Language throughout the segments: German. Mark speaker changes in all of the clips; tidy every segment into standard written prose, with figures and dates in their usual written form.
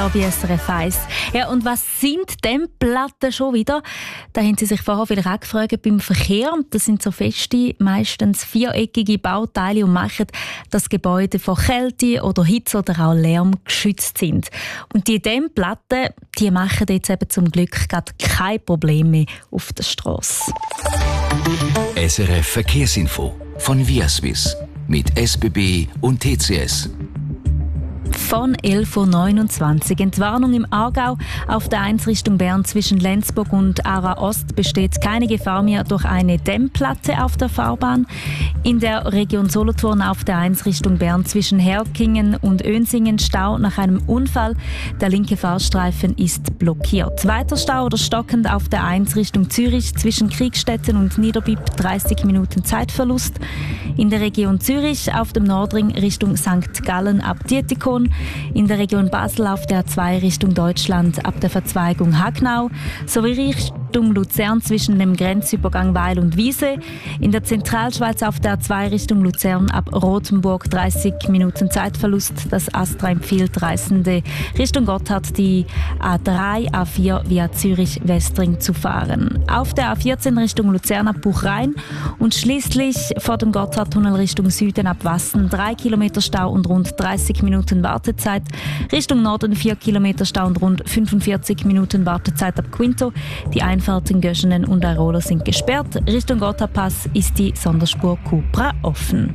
Speaker 1: hier bei SRF 1. Ja, und was sind Dämmplatten schon wieder? Da haben Sie sich vorher vielleicht auch gefragt beim Verkehr. Das sind so feste, meistens viereckige Bauteile und machen, dass Gebäude vor Kälte oder Hitze oder auch Lärm geschützt sind. Und die Dämmplatten, die machen jetzt eben zum Glück gerade keine Probleme mehr auf der Strasse.
Speaker 2: SRF Verkehrsinfo von Viaswiss mit SBB und TCS.
Speaker 1: Von 11.29 Uhr. Entwarnung im Aargau. Auf der 1 Richtung Bern zwischen Lenzburg und Aarau Ost besteht keine Gefahr mehr durch eine Dämmplatte auf der Fahrbahn. In der Region Solothurn auf der 1 Richtung Bern zwischen Herkingen und Önsingen Stau nach einem Unfall. Der linke Fahrstreifen ist blockiert. Weiter Stau oder stockend auf der 1 Richtung Zürich zwischen Kriegstetten und Niederbipp 30 Minuten Zeitverlust. In der Region Zürich auf dem Nordring Richtung St. Gallen ab Dietikon. In der Region Basel auf der 2 Richtung Deutschland ab der Verzweigung Hagnau sowie Richtung Luzern zwischen dem Grenzübergang Weil und Wiese. In der Zentralschweiz auf der 2 Richtung Luzern ab Rothenburg 30 Minuten Zeitverlust. Das Astra empfiehlt Reisende Richtung Gotthard die A3, A4 via Zürich-Westring zu fahren. Auf der A14 Richtung Luzern ab Buchrein und schließlich vor dem Gotthardtunnel Richtung Süden ab Wassen 3 Kilometer Stau und rund 30 Minuten Wartezeit. Richtung Norden 4 Kilometer Stau und rund 45 Minuten Wartezeit ab Quinto. Die Einfahrten Göschenen und Arola sind gesperrt. Richtung Gotthardpass ist die Sonderspur Cupra offen.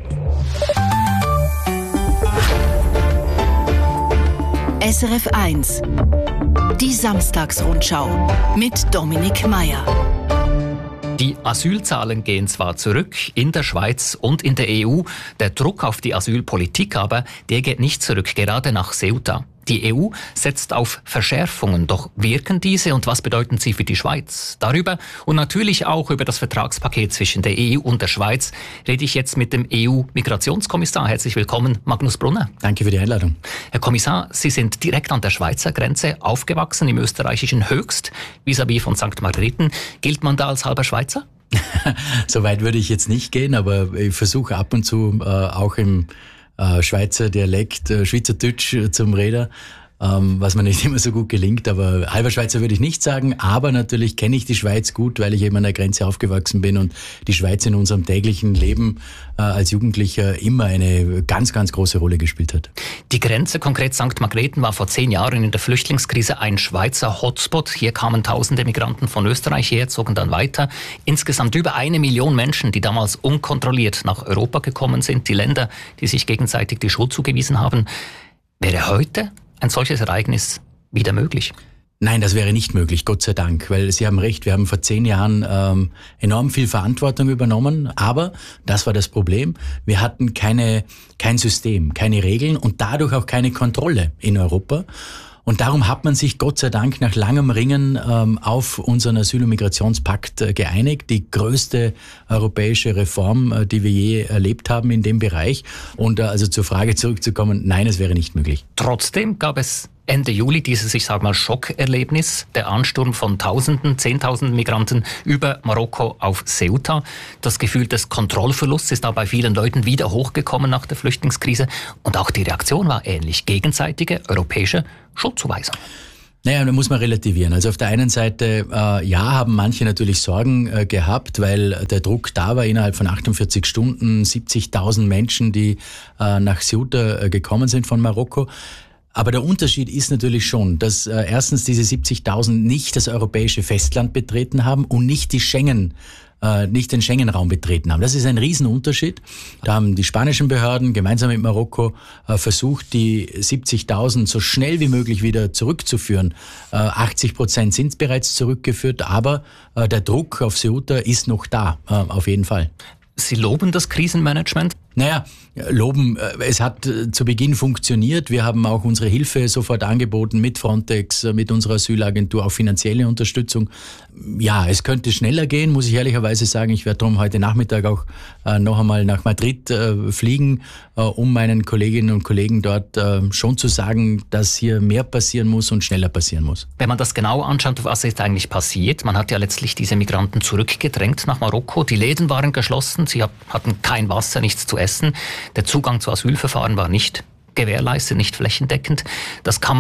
Speaker 3: SRF 1. Die Samstagsrundschau mit Dominik Meier.
Speaker 4: Die Asylzahlen gehen zwar zurück in der Schweiz und in der EU, der Druck auf die Asylpolitik aber, der geht nicht zurück, gerade nach Ceuta. Die EU setzt auf Verschärfungen, doch wirken diese und was bedeuten sie für die Schweiz? Darüber und natürlich auch über das Vertragspaket zwischen der EU und der Schweiz rede ich jetzt mit dem EU-Migrationskommissar. Herzlich willkommen, Magnus Brunner.
Speaker 5: Danke für die Einladung.
Speaker 4: Herr Kommissar, Sie sind direkt an der Schweizer Grenze aufgewachsen, im österreichischen Höchst, vis-à-vis von St. Margrethen. Gilt man da als halber Schweizer?
Speaker 5: So weit würde ich jetzt nicht gehen, aber ich versuche ab und zu auch im Schweizer Dialekt, Schweizerdeutsch zum Reden, was mir nicht immer so gut gelingt, aber halber Schweizer würde ich nicht sagen, aber natürlich kenne ich die Schweiz gut, weil ich eben an der Grenze aufgewachsen bin und die Schweiz in unserem täglichen Leben als Jugendlicher immer eine ganz, ganz große Rolle gespielt hat.
Speaker 4: Die Grenze, konkret St. Margrethen, war vor 10 Jahren in der Flüchtlingskrise ein Schweizer Hotspot. Hier kamen tausende Migranten von Österreich her, zogen dann weiter. Insgesamt über 1 Million Menschen, die damals unkontrolliert nach Europa gekommen sind. Die Länder, die sich gegenseitig die Schuld zugewiesen haben. Wäre heute ein solches Ereignis wieder möglich?
Speaker 5: Nein, das wäre nicht möglich, Gott sei Dank, weil Sie haben recht, wir haben vor 10 Jahren enorm viel Verantwortung übernommen, aber das war das Problem, wir hatten kein System, keine Regeln und dadurch auch keine Kontrolle in Europa. Und darum hat man sich Gott sei Dank nach langem Ringen auf unseren Asyl- und Migrationspakt geeinigt. Die größte europäische Reform, die wir je erlebt haben in dem Bereich. Und also zur Frage zurückzukommen, nein, es wäre nicht möglich.
Speaker 4: Trotzdem gab es Ende Juli dieses, ich sage mal, Schockerlebnis, der Ansturm von Tausenden, 10.000 Migranten über Marokko auf Ceuta. Das Gefühl des Kontrollverlusts ist da bei vielen Leuten wieder hochgekommen nach der Flüchtlingskrise. Und auch die Reaktion war ähnlich, gegenseitige europäische Schuldzuweisung.
Speaker 5: Naja, da muss man relativieren. Also auf der einen Seite, haben manche natürlich Sorgen gehabt, weil der Druck da war, innerhalb von 48 Stunden 70.000 Menschen, die nach Ceuta gekommen sind von Marokko. Aber der Unterschied ist natürlich schon, dass erstens diese 70.000 nicht das europäische Festland betreten haben und nicht den Schengen-Raum betreten haben. Das ist ein Riesenunterschied. Da haben die spanischen Behörden gemeinsam mit Marokko versucht, die 70.000 so schnell wie möglich wieder zurückzuführen. 80% sind bereits zurückgeführt, aber der Druck auf Ceuta ist noch da, auf jeden Fall.
Speaker 4: Sie loben das Krisenmanagement?
Speaker 5: Naja, loben, es hat zu Beginn funktioniert. Wir haben auch unsere Hilfe sofort angeboten mit Frontex, mit unserer Asylagentur, auch finanzielle Unterstützung. Ja, es könnte schneller gehen, muss ich ehrlicherweise sagen. Ich werde darum heute Nachmittag auch noch einmal nach Madrid fliegen, um meinen Kolleginnen und Kollegen dort schon zu sagen, dass hier mehr passieren muss und schneller passieren muss.
Speaker 4: Wenn man das genau anschaut, was ist eigentlich passiert? Man hat ja letztlich diese Migranten zurückgedrängt nach Marokko. Die Läden waren geschlossen, sie hatten kein Wasser, nichts zu essen. Der Zugang zu Asylverfahren war nicht gewährleistet, nicht flächendeckend. Das kann man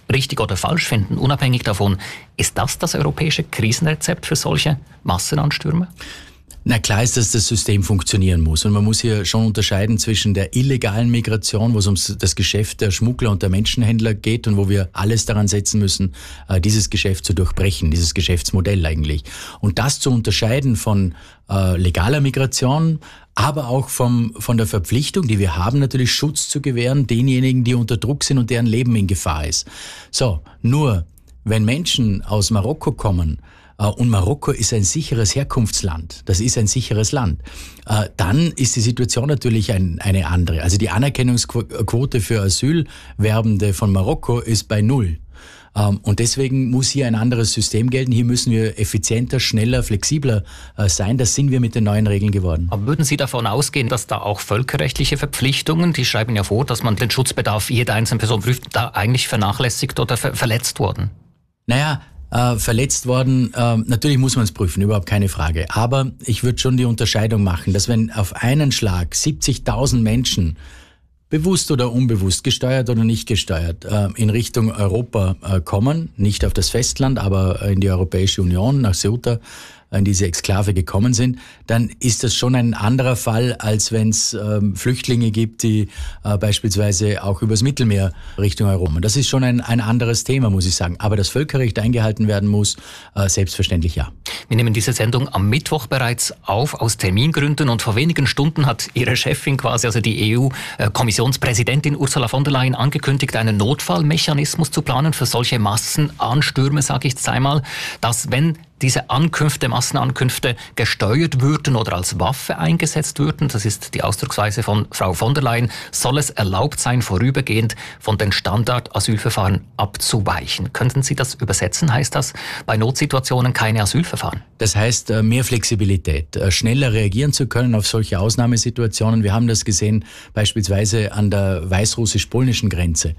Speaker 4: richtig oder falsch finden, unabhängig davon, ist das europäische Krisenrezept für solche Massenanstürme?
Speaker 5: Na klar ist, dass das System funktionieren muss. Und man muss hier schon unterscheiden zwischen der illegalen Migration, wo es um das Geschäft der Schmuggler und der Menschenhändler geht und wo wir alles daran setzen müssen, dieses Geschäft zu durchbrechen, dieses Geschäftsmodell eigentlich. Und das zu unterscheiden von legaler Migration, aber auch von der Verpflichtung, die wir haben, natürlich Schutz zu gewähren denjenigen, die unter Druck sind und deren Leben in Gefahr ist. So, nur wenn Menschen aus Marokko kommen, und Marokko ist ein sicheres Herkunftsland, das ist ein sicheres Land, dann ist die Situation natürlich eine andere. Also die Anerkennungsquote für Asylwerbende von Marokko ist bei 0. Und deswegen muss hier ein anderes System gelten. Hier müssen wir effizienter, schneller, flexibler sein. Das sind wir mit den neuen Regeln geworden.
Speaker 4: Aber würden Sie davon ausgehen, dass da auch völkerrechtliche Verpflichtungen, die schreiben ja vor, dass man den Schutzbedarf jeder einzelnen Person prüft, da eigentlich vernachlässigt oder verletzt wurden?
Speaker 5: Naja, verletzt worden, natürlich muss man es prüfen, überhaupt keine Frage. Aber ich würde schon die Unterscheidung machen, dass wenn auf einen Schlag 70.000 Menschen bewusst oder unbewusst, gesteuert oder nicht gesteuert, in Richtung Europa kommen, nicht auf das Festland, aber in die Europäische Union, nach Ceuta, in diese Exklave gekommen sind, dann ist das schon ein anderer Fall, als wenn es Flüchtlinge gibt, die beispielsweise auch übers Mittelmeer Richtung Europa. Das ist schon ein anderes Thema, muss ich sagen. Aber das Völkerrecht eingehalten werden muss, selbstverständlich ja.
Speaker 4: Wir nehmen diese Sendung am Mittwoch bereits auf, aus Termingründen. Und vor wenigen Stunden hat Ihre Chefin quasi, also die EU-Kommissionspräsidentin Ursula von der Leyen, angekündigt, einen Notfallmechanismus zu planen für solche Massenanstürme, sage ich jetzt einmal, dass wenn diese Massenankünfte gesteuert würden oder als Waffe eingesetzt würden, das ist die Ausdrucksweise von Frau von der Leyen, soll es erlaubt sein, vorübergehend von den Standard-Asylverfahren abzuweichen. Könnten Sie das übersetzen? Heißt das, bei Notsituationen keine Asylverfahren?
Speaker 5: Das heißt, mehr Flexibilität, schneller reagieren zu können auf solche Ausnahmesituationen. Wir haben das gesehen beispielsweise an der weißrussisch-polnischen Grenze,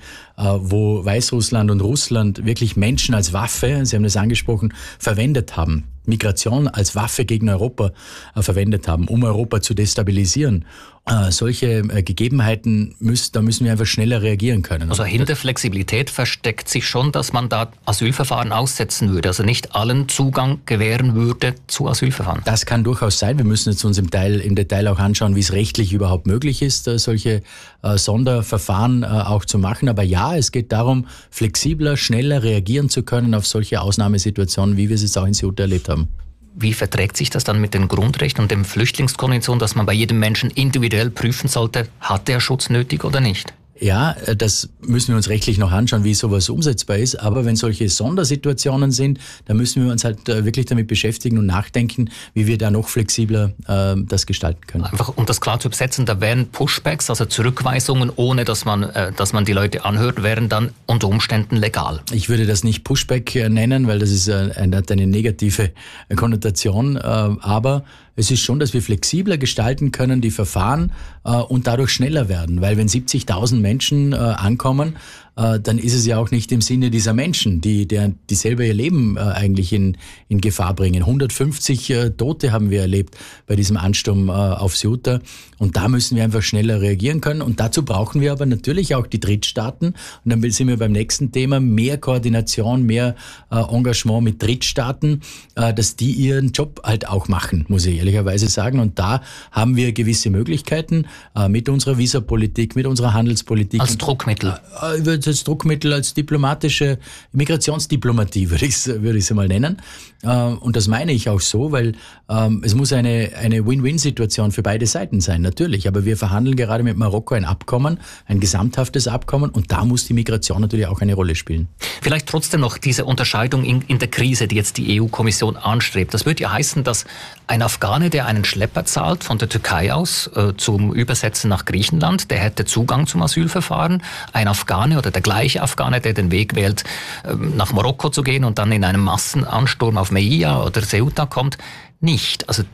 Speaker 5: wo Weißrussland und Russland wirklich Menschen als Waffe, Sie haben das angesprochen, verwendet haben. Migration als Waffe gegen Europa verwendet haben, um Europa zu destabilisieren. Solche Gegebenheiten da müssen wir einfach schneller reagieren können.
Speaker 4: Also hinter Flexibilität versteckt sich schon, dass man da Asylverfahren aussetzen würde, also nicht allen Zugang gewähren würde zu Asylverfahren.
Speaker 5: Das kann durchaus sein. Wir müssen jetzt uns im Detail auch anschauen, wie es rechtlich überhaupt möglich ist, solche Sonderverfahren auch zu machen. Aber ja, es geht darum, flexibler, schneller reagieren zu können auf solche Ausnahmesituationen, wie wir es jetzt auch in Ceuta erlebt haben.
Speaker 4: Wie verträgt sich das dann mit den Grundrechten und der Flüchtlingskonvention, dass man bei jedem Menschen individuell prüfen sollte, hat er Schutz nötig oder nicht?
Speaker 5: Ja, das müssen wir uns rechtlich noch anschauen, wie sowas umsetzbar ist. Aber wenn solche Sondersituationen sind, dann müssen wir uns halt wirklich damit beschäftigen und nachdenken, wie wir da noch flexibler das gestalten können.
Speaker 4: Einfach um das klar zu übersetzen, da wären Pushbacks, also Zurückweisungen, ohne dass man die Leute anhört, wären dann unter Umständen legal.
Speaker 5: Ich würde das nicht Pushback nennen, weil das hat eine negative Konnotation. Aber es ist schon, dass wir flexibler gestalten können, die Verfahren, und dadurch schneller werden. Weil wenn 70.000 Menschen ankommen, dann ist es ja auch nicht im Sinne dieser Menschen, die selber ihr Leben eigentlich in Gefahr bringen. 150 Tote haben wir erlebt bei diesem Ansturm auf Ceuta. Und da müssen wir einfach schneller reagieren können. Und dazu brauchen wir aber natürlich auch die Drittstaaten. Und dann sind wir beim nächsten Thema, mehr Koordination, mehr Engagement mit Drittstaaten, dass die ihren Job halt auch machen, muss ich ehrlicherweise sagen. Und da haben wir gewisse Möglichkeiten mit unserer Visapolitik, mit unserer Handelspolitik.
Speaker 4: Als Druckmittel?
Speaker 5: Als Druckmittel, als diplomatische Migrationsdiplomatie, würde ich es mal nennen. Und das meine ich auch so, weil es muss eine Win-Win-Situation für beide Seiten sein, natürlich. Aber wir verhandeln gerade mit Marokko ein Abkommen, ein gesamthaftes Abkommen, und da muss die Migration natürlich auch eine Rolle spielen.
Speaker 4: Vielleicht trotzdem noch diese Unterscheidung in der Krise, die jetzt die EU-Kommission anstrebt. Das würde ja heißen, dass ein Afghane, der einen Schlepper zahlt von der Türkei aus zum Übersetzen nach Griechenland, der hätte Zugang zum Asylverfahren. Ein Afghane oder der gleiche Afghane, der den Weg wählt, nach Marokko zu gehen und dann in einem Massenansturm auf Melilla oder Ceuta kommt, nicht. Also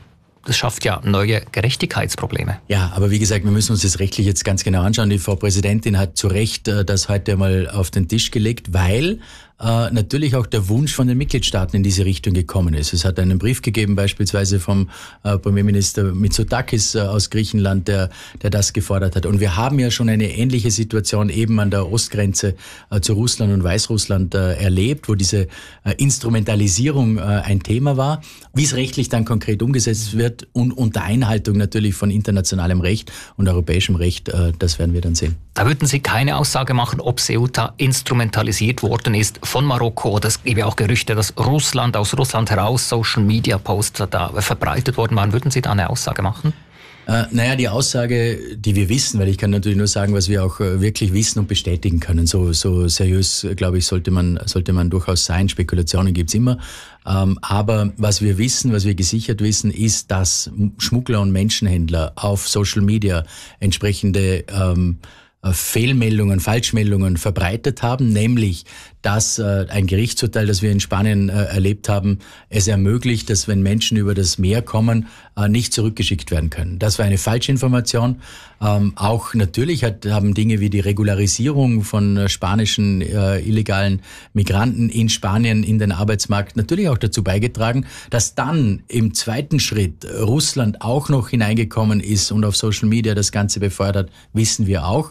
Speaker 4: Das schafft ja neue Gerechtigkeitsprobleme.
Speaker 5: Ja, aber wie gesagt, wir müssen uns das rechtlich jetzt ganz genau anschauen. Die Frau Präsidentin hat zu Recht das heute mal auf den Tisch gelegt, weil natürlich auch der Wunsch von den Mitgliedstaaten in diese Richtung gekommen ist. Es hat einen Brief gegeben, beispielsweise vom Premierminister Mitsotakis aus Griechenland, der das gefordert hat. Und wir haben ja schon eine ähnliche Situation eben an der Ostgrenze zu Russland und Weißrussland erlebt, wo diese Instrumentalisierung ein Thema war. Wie es rechtlich dann konkret umgesetzt wird und unter Einhaltung natürlich von internationalem Recht und europäischem Recht, das werden wir dann sehen.
Speaker 4: Da würden Sie keine Aussage machen, ob Ceuta instrumentalisiert worden ist von Marokko. Es gibt ja auch Gerüchte, dass aus Russland heraus Social-Media-Posts da verbreitet worden waren. Würden Sie da eine Aussage machen?
Speaker 5: Die Aussage, die wir wissen, weil ich kann natürlich nur sagen, was wir auch wirklich wissen und bestätigen können. So seriös, glaube ich, sollte man durchaus sein. Spekulationen gibt's immer. Aber was wir wissen, was wir gesichert wissen, ist, dass Schmuggler und Menschenhändler auf Social Media entsprechende Fehlmeldungen, Falschmeldungen verbreitet haben, nämlich dass ein Gerichtsurteil, das wir in Spanien erlebt haben, es ermöglicht, dass wenn Menschen über das Meer kommen, nicht zurückgeschickt werden können. Das war eine Falschinformation. Auch natürlich haben Dinge wie die Regularisierung von spanischen illegalen Migranten in Spanien in den Arbeitsmarkt natürlich auch dazu beigetragen, dass dann im zweiten Schritt Russland auch noch hineingekommen ist und auf Social Media das Ganze befördert, wissen wir auch.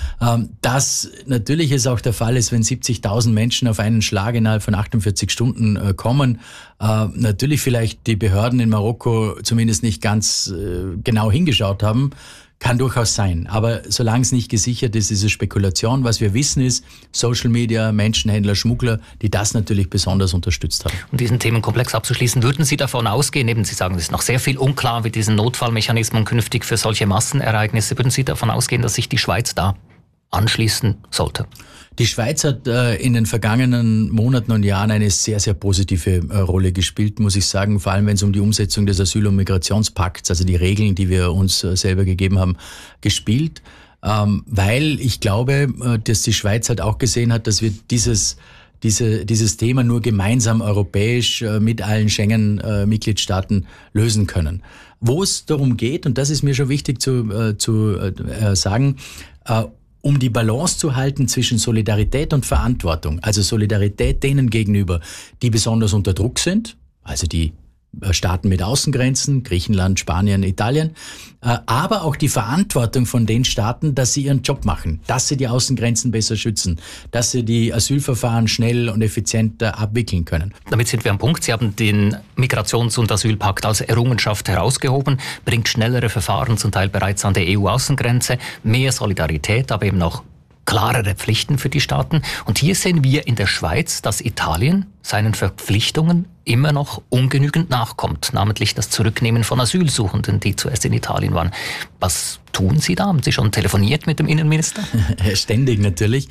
Speaker 5: Dass natürlich es auch der Fall ist, wenn 70.000 Menschen auf einen Schlag innerhalb von 48 Stunden kommen, natürlich vielleicht die Behörden in Marokko zumindest nicht ganz genau hingeschaut haben, kann durchaus sein. Aber solange es nicht gesichert ist, ist es Spekulation. Was wir wissen ist, Social Media, Menschenhändler, Schmuggler, die das natürlich besonders unterstützt haben.
Speaker 4: Um diesen Themenkomplex abzuschließen, würden Sie davon ausgehen, eben Sie sagen, es ist noch sehr viel unklar, wie diesen Notfallmechanismen künftig für solche Massenereignisse, würden Sie davon ausgehen, dass sich die Schweiz da anschließen sollte?
Speaker 5: Die Schweiz hat in den vergangenen Monaten und Jahren eine sehr, sehr positive Rolle gespielt, muss ich sagen, vor allem wenn es um die Umsetzung des Asyl- und Migrationspakts, also die Regeln, die wir uns selber gegeben haben, gespielt, weil ich glaube, dass die Schweiz halt auch gesehen hat, dass wir dieses Thema nur gemeinsam europäisch mit allen Schengen-Mitgliedstaaten lösen können. Wo es darum geht, und das ist mir schon wichtig zu sagen, um die Balance zu halten zwischen Solidarität und Verantwortung. Also Solidarität denen gegenüber, die besonders unter Druck sind, also die Staaten mit Außengrenzen, Griechenland, Spanien, Italien, aber auch die Verantwortung von den Staaten, dass sie ihren Job machen, dass sie die Außengrenzen besser schützen, dass sie die Asylverfahren schnell und effizient abwickeln können.
Speaker 4: Damit sind wir am Punkt. Sie haben den Migrations- und Asylpakt als Errungenschaft herausgehoben, bringt schnellere Verfahren zum Teil bereits an der EU-Außengrenze, mehr Solidarität, aber eben auch klarere Pflichten für die Staaten. Und hier sehen wir in der Schweiz, dass Italien seinen Verpflichtungen immer noch ungenügend nachkommt, namentlich das Zurücknehmen von Asylsuchenden, die zuerst in Italien waren. Was tun Sie da? Haben Sie schon telefoniert mit dem Innenminister?
Speaker 5: Ständig natürlich,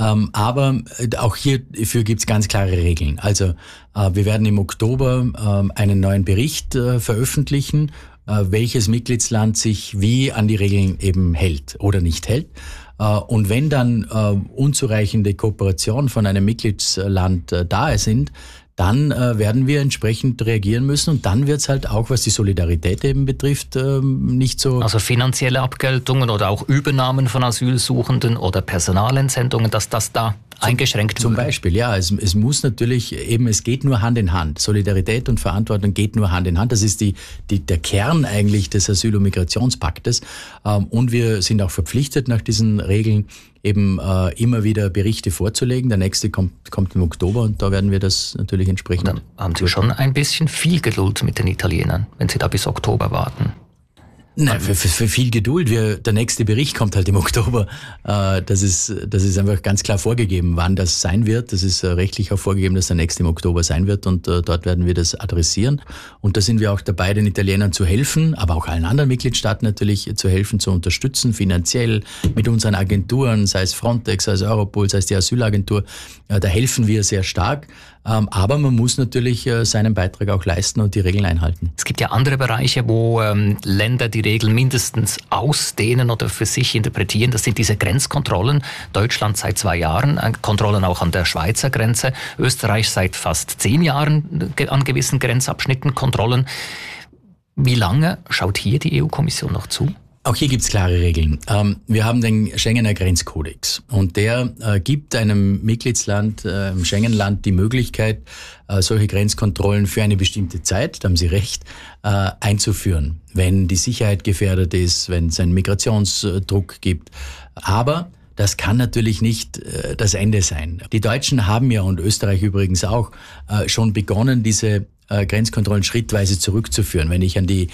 Speaker 5: aber auch hierfür gibt es ganz klare Regeln. Also wir werden im Oktober einen neuen Bericht veröffentlichen, welches Mitgliedsland sich wie an die Regeln eben hält oder nicht hält. Und wenn dann unzureichende Kooperation von einem Mitgliedsland da sind, dann werden wir entsprechend reagieren müssen und dann wird es halt auch, was die Solidarität eben betrifft, nicht so...
Speaker 4: Also finanzielle Abgeltungen oder auch Übernahmen von Asylsuchenden oder Personalentsendungen, dass das da eingeschränkt wird.
Speaker 5: Zum Beispiel, ja. Es muss natürlich eben, es geht nur Hand in Hand. Solidarität und Verantwortung geht nur Hand in Hand. Das ist der Kern eigentlich des Asyl- und Migrationspaktes. Und wir sind auch verpflichtet, nach diesen Regeln eben immer wieder Berichte vorzulegen. Der nächste kommt im Oktober und da werden wir das natürlich entsprechend...
Speaker 4: Dann haben Sie schon ein bisschen viel Geduld mit den Italienern, wenn Sie da bis Oktober warten.
Speaker 5: Nein, für viel Geduld. Der nächste Bericht kommt halt im Oktober. Das ist einfach ganz klar vorgegeben, wann das sein wird. Das ist rechtlich auch vorgegeben, dass der nächste im Oktober sein wird und dort werden wir das adressieren. Und da sind wir auch dabei, den Italienern zu helfen, aber auch allen anderen Mitgliedstaaten natürlich zu helfen, zu unterstützen, finanziell mit unseren Agenturen, sei es Frontex, sei es Europol, sei es die Asylagentur. Da helfen wir sehr stark. Aber man muss natürlich seinen Beitrag auch leisten und die Regeln einhalten.
Speaker 4: Es gibt ja andere Bereiche, wo Länder die Regeln mindestens ausdehnen oder für sich interpretieren. Das sind diese Grenzkontrollen. Deutschland seit 2 Jahren, Kontrollen auch an der Schweizer Grenze. Österreich seit fast 10 Jahren an gewissen Grenzabschnitten Kontrollen. Wie lange schaut hier die EU-Kommission noch zu?
Speaker 5: Auch hier gibt's klare Regeln. Wir haben den Schengener Grenzkodex und der gibt einem Mitgliedsland, einem Schengenland, die Möglichkeit, solche Grenzkontrollen für eine bestimmte Zeit, da haben Sie recht, einzuführen, wenn die Sicherheit gefährdet ist, wenn es einen Migrationsdruck gibt. Aber das kann natürlich nicht das Ende sein. Die Deutschen haben ja, und Österreich übrigens auch, schon begonnen, diese Grenzkontrollen schrittweise zurückzuführen. Wenn ich an die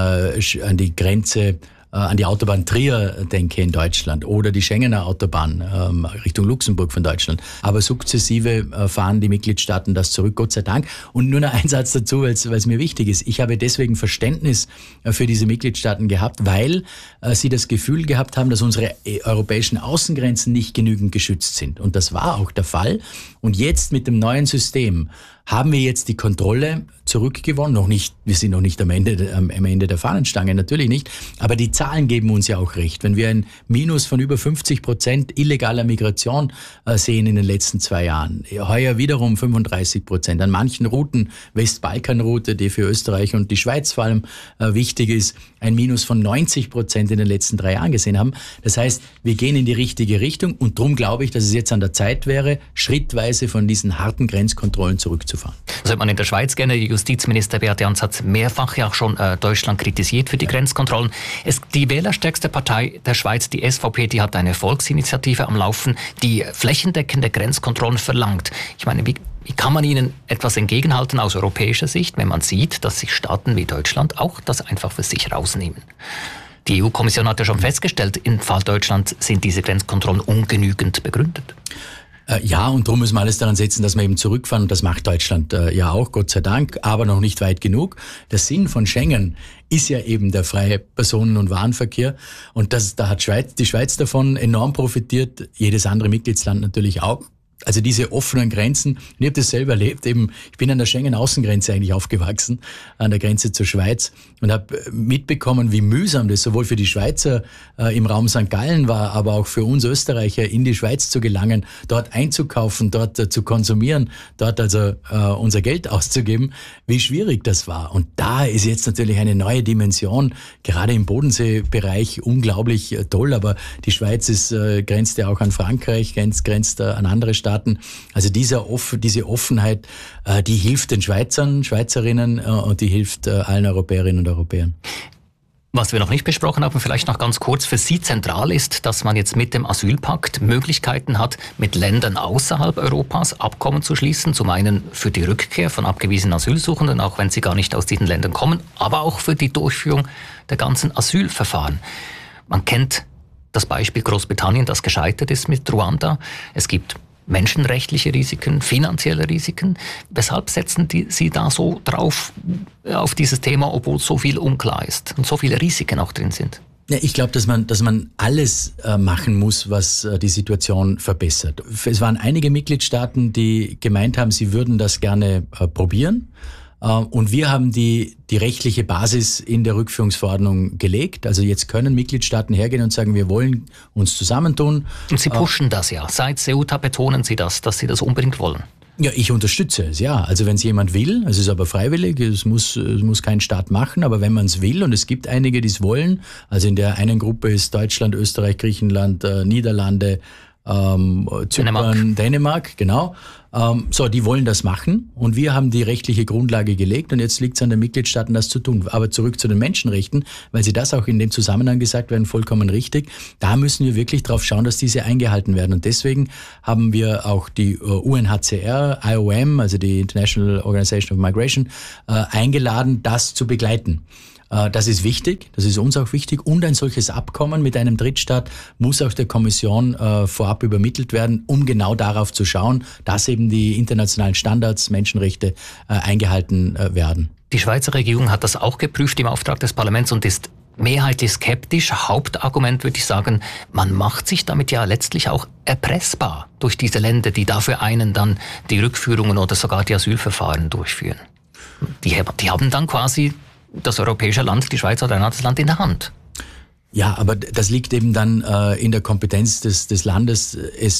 Speaker 5: Grenze, an die Autobahn Trier denke in Deutschland oder die Schengener Autobahn Richtung Luxemburg von Deutschland. Aber sukzessive fahren die Mitgliedstaaten das zurück, Gott sei Dank. Und nur noch ein Satz dazu, weil es mir wichtig ist. Ich habe deswegen Verständnis für diese Mitgliedstaaten gehabt, weil sie das Gefühl gehabt haben, dass unsere europäischen Außengrenzen nicht genügend geschützt sind. Und das war auch der Fall. Und jetzt mit dem neuen System haben wir jetzt die Kontrolle zurückgewonnen. Noch nicht, wir sind noch nicht am Ende der Fahnenstange, natürlich nicht. Aber die Zahlen geben uns ja auch recht. Wenn wir ein Minus von über 50% illegaler Migration sehen in den letzten 2 Jahren, heuer wiederum 35%. An manchen Routen, Westbalkanroute, die für Österreich und die Schweiz vor allem wichtig ist, ein Minus von 90% in den letzten 3 Jahren gesehen haben. Das heißt, wir gehen in die richtige Richtung und darum glaube ich, dass es jetzt an der Zeit wäre, schrittweise von diesen harten Grenzkontrollen zurückzufahren.
Speaker 4: Das hört man in der Schweiz gerne. Justizminister Beat Jans hat mehrfach ja auch schon Deutschland kritisiert für die Grenzkontrollen. Die wählerstärkste Partei der Schweiz, die SVP, die hat eine Volksinitiative am Laufen, die flächendeckende Grenzkontrollen verlangt. Ich meine, wie kann man ihnen etwas entgegenhalten aus europäischer Sicht, wenn man sieht, dass sich Staaten wie Deutschland auch das einfach für sich rausnehmen? Die EU-Kommission hat ja schon festgestellt, im Fall Deutschland sind diese Grenzkontrollen ungenügend begründet.
Speaker 5: Ja, und darum müssen wir alles daran setzen, dass wir eben zurückfahren. Und das macht Deutschland ja auch, Gott sei Dank, aber noch nicht weit genug. Der Sinn von Schengen ist ja eben der freie Personen- und Warenverkehr. Und da hat die Schweiz davon enorm profitiert, jedes andere Mitgliedsland natürlich auch. Also diese offenen Grenzen, ich habe das selber erlebt, eben, ich bin an der Schengen-Außengrenze eigentlich aufgewachsen, an der Grenze zur Schweiz und habe mitbekommen, wie mühsam das sowohl für die Schweizer im Raum St. Gallen war, aber auch für uns Österreicher in die Schweiz zu gelangen, dort einzukaufen, dort zu konsumieren, dort also unser Geld auszugeben, wie schwierig das war. Und da ist jetzt natürlich eine neue Dimension, gerade im Bodenseebereich unglaublich toll, aber die Schweiz grenzt ja auch an Frankreich, grenzt an andere Staaten. Also diese Offenheit, die hilft den Schweizern, Schweizerinnen und die hilft allen Europäerinnen und Europäern.
Speaker 4: Was wir noch nicht besprochen haben, vielleicht noch ganz kurz, für Sie zentral ist, dass man jetzt mit dem Asylpakt Möglichkeiten hat, mit Ländern außerhalb Europas Abkommen zu schließen. Zum einen für die Rückkehr von abgewiesenen Asylsuchenden, auch wenn sie gar nicht aus diesen Ländern kommen, aber auch für die Durchführung der ganzen Asylverfahren. Man kennt das Beispiel Großbritannien, das gescheitert ist mit Ruanda. Es gibt menschenrechtliche Risiken, finanzielle Risiken. Weshalb setzen Sie da so drauf auf dieses Thema, obwohl so viel unklar ist und so viele Risiken auch drin sind?
Speaker 5: Ja, ich glaube, dass man alles machen muss, was die Situation verbessert. Es waren einige Mitgliedstaaten, die gemeint haben, sie würden das gerne probieren. Und wir haben die rechtliche Basis in der Rückführungsverordnung gelegt. Also jetzt können Mitgliedstaaten hergehen und sagen, wir wollen uns zusammentun.
Speaker 4: Und Sie pushen das ja. Seit Ceuta betonen Sie das, dass Sie das unbedingt wollen.
Speaker 5: Ja, ich unterstütze es, ja. Also wenn es jemand will, es ist aber freiwillig, es muss kein Staat machen, aber wenn man es will, und es gibt einige, die es wollen, also in der einen Gruppe ist Deutschland, Österreich, Griechenland, Niederlande, Zypern, Dänemark, genau. Die wollen das machen und wir haben die rechtliche Grundlage gelegt und jetzt liegt es an den Mitgliedstaaten, das zu tun. Aber zurück zu den Menschenrechten, weil Sie das auch in dem Zusammenhang gesagt werden, vollkommen richtig. Da müssen wir wirklich drauf schauen, dass diese eingehalten werden und deswegen haben wir auch die UNHCR, IOM, also die International Organization of Migration, eingeladen, das zu begleiten. Das ist wichtig, das ist uns auch wichtig und ein solches Abkommen mit einem Drittstaat muss auch der Kommission vorab übermittelt werden, um genau darauf zu schauen, dass eben die internationalen Standards, Menschenrechte eingehalten werden.
Speaker 4: Die Schweizer Regierung hat das auch geprüft im Auftrag des Parlaments und ist mehrheitlich skeptisch. Hauptargument würde ich sagen, man macht sich damit ja letztlich auch erpressbar durch diese Länder, die dafür einen dann die Rückführungen oder sogar die Asylverfahren durchführen. Die haben dann quasi das europäische Land, die Schweiz oder ein anderes Land in der Hand.
Speaker 5: Ja, aber das liegt eben dann in der Kompetenz des Landes, es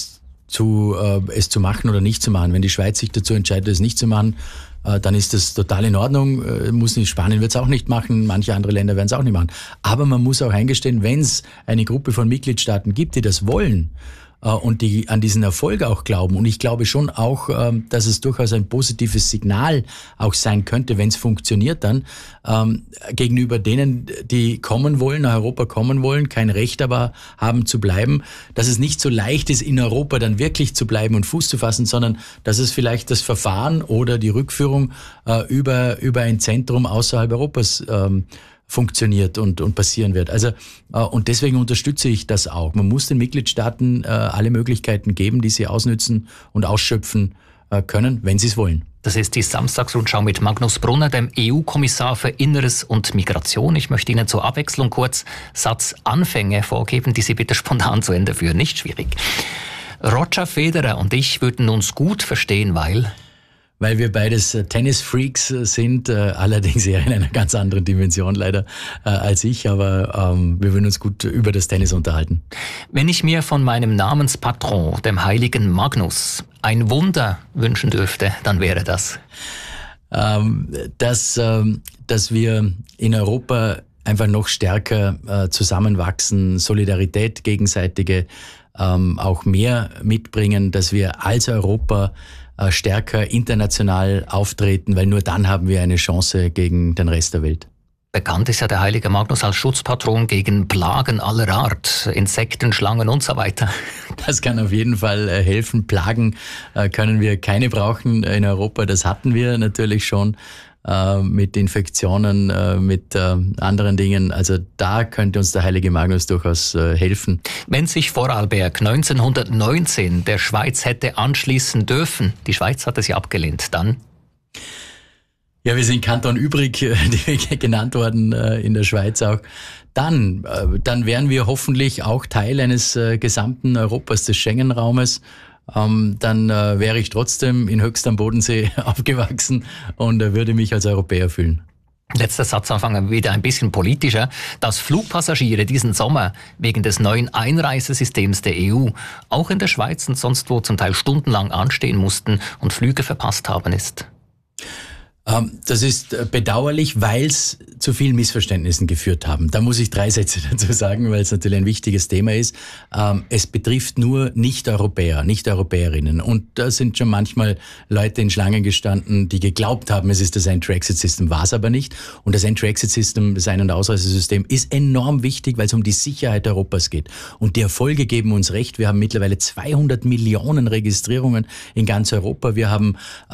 Speaker 5: es zu machen oder nicht zu machen. Wenn die Schweiz sich dazu entscheidet, es nicht zu machen, dann ist das total in Ordnung. Spanien wird es auch nicht machen, manche andere Länder werden es auch nicht machen. Aber man muss auch eingestehen, wenn es eine Gruppe von Mitgliedstaaten gibt, die das wollen, und die an diesen Erfolg auch glauben. Und ich glaube schon auch, dass es durchaus ein positives Signal auch sein könnte, wenn es funktioniert dann, gegenüber denen, die kommen wollen, nach Europa kommen wollen, kein Recht aber haben zu bleiben, dass es nicht so leicht ist, in Europa dann wirklich zu bleiben und Fuß zu fassen, sondern dass es vielleicht das Verfahren oder die Rückführung über ein Zentrum außerhalb Europas funktioniert und passieren wird. Also und deswegen unterstütze ich das auch. Man muss den Mitgliedstaaten alle Möglichkeiten geben, die sie ausnützen und ausschöpfen können, wenn sie es wollen.
Speaker 4: Das ist die Samstagsrundschau mit Magnus Brunner, dem EU-Kommissar für Inneres und Migration. Ich möchte Ihnen zur Abwechslung kurz Satzanfänge vorgeben, die Sie bitte spontan zu Ende führen. Nicht schwierig. Roger Federer und ich würden uns gut verstehen,
Speaker 5: weil wir beides Tennis-Freaks sind, allerdings eher in einer ganz anderen Dimension leider als ich, aber wir würden uns gut über das Tennis unterhalten.
Speaker 4: Wenn ich mir von meinem Namenspatron, dem heiligen Magnus, ein Wunder wünschen dürfte, dann wäre das? Dass
Speaker 5: wir in Europa einfach noch stärker zusammenwachsen, Solidarität gegenseitige auch mehr mitbringen, dass wir als Europa stärker international auftreten, weil nur dann haben wir eine Chance gegen den Rest der Welt.
Speaker 4: Bekannt ist ja der heilige Magnus als Schutzpatron gegen Plagen aller Art, Insekten, Schlangen und so weiter.
Speaker 5: Das kann auf jeden Fall helfen. Plagen können wir keine brauchen in Europa. Das hatten wir natürlich schon mit Infektionen, mit anderen Dingen. Also da könnte uns der heilige Magnus durchaus helfen.
Speaker 4: Wenn sich Vorarlberg 1919 der Schweiz hätte anschließen dürfen, die Schweiz hat es ja abgelehnt, dann?
Speaker 5: Ja, wir sind Kanton übrig, die genannt worden in der Schweiz auch. Dann wären wir hoffentlich auch Teil eines gesamten Europas, des Schengen-Raumes. Dann wäre ich trotzdem in Höchst am Bodensee aufgewachsen und würde mich als Europäer fühlen.
Speaker 4: Letzter Satzanfang wieder ein bisschen politischer. Dass Flugpassagiere diesen Sommer wegen des neuen Einreisesystems der EU auch in der Schweiz und sonst wo zum Teil stundenlang anstehen mussten und Flüge verpasst haben, ist?
Speaker 5: Das ist bedauerlich, weil es zu vielen Missverständnissen geführt haben. Da muss ich 3 Sätze dazu sagen, weil es natürlich ein wichtiges Thema ist. Es betrifft nur Nicht-Europäer, Nicht-Europäerinnen. Und da sind schon manchmal Leute in Schlangen gestanden, die geglaubt haben, es ist das Entry-Exit-System, war es aber nicht. Und das Entry-Exit-System, das Ein- und Ausreisesystem, ist enorm wichtig, weil es um die Sicherheit Europas geht. Und die Erfolge geben uns recht. Wir haben mittlerweile 200 Millionen Registrierungen in ganz Europa. Wir haben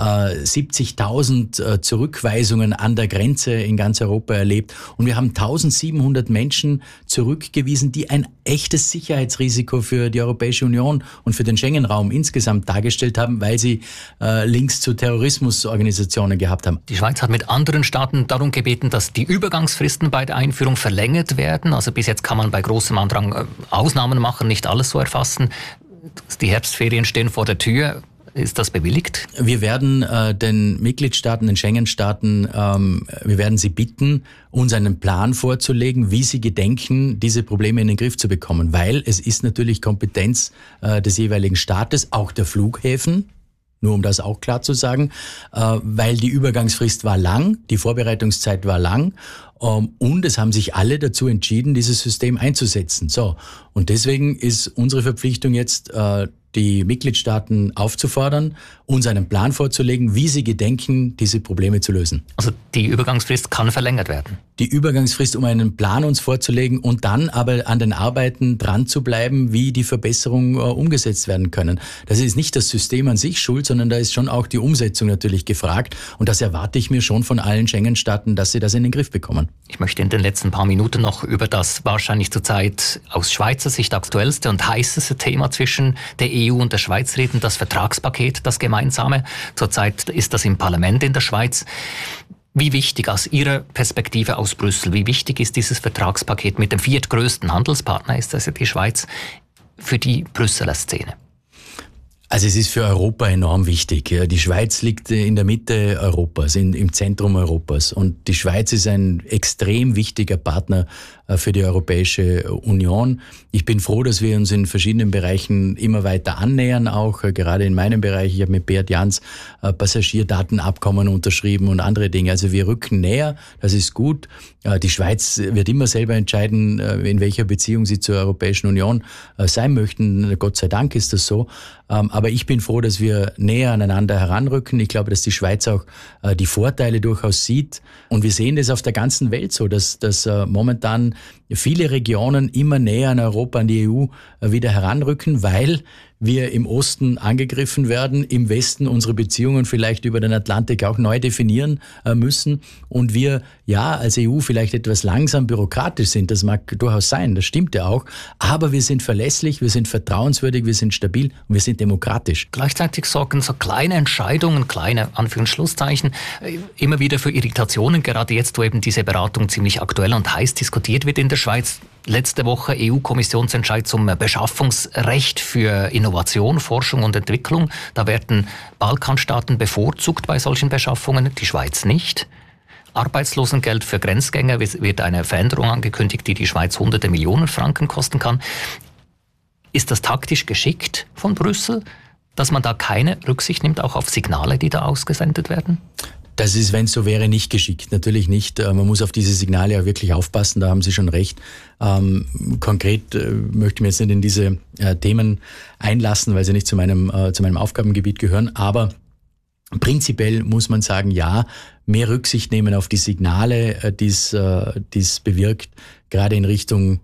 Speaker 5: 70.000 Zurückweisungen an der Grenze in ganz Europa erlebt. Und wir haben 1700 Menschen zurückgewiesen, die ein echtes Sicherheitsrisiko für die Europäische Union und für den Schengen-Raum insgesamt dargestellt haben, weil sie Links zu Terrorismusorganisationen gehabt haben.
Speaker 4: Die Schweiz hat mit anderen Staaten darum gebeten, dass die Übergangsfristen bei der Einführung verlängert werden. Also bis jetzt kann man bei großem Andrang Ausnahmen machen, nicht alles so erfassen. Die Herbstferien stehen vor der Tür. Ist das bewilligt?
Speaker 5: Wir werden den Mitgliedstaaten, den Schengen-Staaten, wir werden sie bitten, uns einen Plan vorzulegen, wie sie gedenken, diese Probleme in den Griff zu bekommen. Weil es ist natürlich Kompetenz des jeweiligen Staates, auch der Flughäfen, nur um das auch klar zu sagen, weil die Übergangsfrist war lang, die Vorbereitungszeit war lang und es haben sich alle dazu entschieden, dieses System einzusetzen. So, und deswegen ist unsere Verpflichtung jetzt, die Mitgliedstaaten aufzufordern, uns einen Plan vorzulegen, wie sie gedenken, diese Probleme zu lösen.
Speaker 4: Also die Übergangsfrist kann verlängert werden?
Speaker 5: Die Übergangsfrist, um einen Plan uns vorzulegen und dann aber an den Arbeiten dran zu bleiben, wie die Verbesserungen umgesetzt werden können. Das ist nicht das System an sich schuld, sondern da ist schon auch die Umsetzung natürlich gefragt. Und das erwarte ich mir schon von allen Schengen-Staaten, dass sie das in den Griff bekommen.
Speaker 4: Ich möchte in den letzten paar Minuten noch über das wahrscheinlich zurzeit aus Schweizer Sicht aktuellste und heißeste Thema zwischen der EU und der Schweiz reden, das Vertragspaket, das gemeinsame. Zurzeit ist das im Parlament in der Schweiz. Wie wichtig aus Ihrer Perspektive aus Brüssel, wie wichtig ist dieses Vertragspaket mit dem viertgrößten Handelspartner, ist das ja die Schweiz, für die Brüsseler Szene?
Speaker 5: Also es ist für Europa enorm wichtig. Die Schweiz liegt in der Mitte Europas, im Zentrum Europas. Und die Schweiz ist ein extrem wichtiger Partner für die Europäische Union. Ich bin froh, dass wir uns in verschiedenen Bereichen immer weiter annähern, auch gerade in meinem Bereich. Ich habe mit Beat Jans Passagierdatenabkommen unterschrieben und andere Dinge. Also wir rücken näher, das ist gut. Die Schweiz wird immer selber entscheiden, in welcher Beziehung sie zur Europäischen Union sein möchten. Gott sei Dank ist das so. Aber ich bin froh, dass wir näher aneinander heranrücken. Ich glaube, dass die Schweiz auch die Vorteile durchaus sieht. Und wir sehen das auf der ganzen Welt so, dass momentan viele Regionen immer näher an Europa, an die EU wieder heranrücken, weil wir im Osten angegriffen werden, im Westen unsere Beziehungen vielleicht über den Atlantik auch neu definieren müssen und wir als EU vielleicht etwas langsam bürokratisch sind, das mag durchaus sein, das stimmt ja auch, aber wir sind verlässlich, wir sind vertrauenswürdig, wir sind stabil und wir sind demokratisch.
Speaker 4: Gleichzeitig sorgen so kleine Entscheidungen, kleine Anführungsschlusszeichen, immer wieder für Irritationen, gerade jetzt, wo eben diese Beratung ziemlich aktuell und heiß diskutiert wird in der Schweiz. Letzte Woche EU-Kommissionsentscheid zum Beschaffungsrecht für Innovation, Forschung und Entwicklung. Da werden Balkanstaaten bevorzugt bei solchen Beschaffungen, die Schweiz nicht. Arbeitslosengeld für Grenzgänger wird eine Veränderung angekündigt, die die Schweiz hunderte Millionen Franken kosten kann. Ist das taktisch geschickt von Brüssel, dass man da keine Rücksicht nimmt, auch auf Signale, die da ausgesendet werden?
Speaker 5: Das ist, wenn es so wäre, nicht geschickt. Natürlich nicht. Man muss auf diese Signale auch wirklich aufpassen, da haben Sie schon recht. Konkret möchte ich mir jetzt nicht in diese Themen einlassen, weil sie nicht zu meinem Aufgabengebiet gehören. Aber prinzipiell muss man sagen, ja, mehr Rücksicht nehmen auf die Signale, die es bewirkt, gerade in Richtung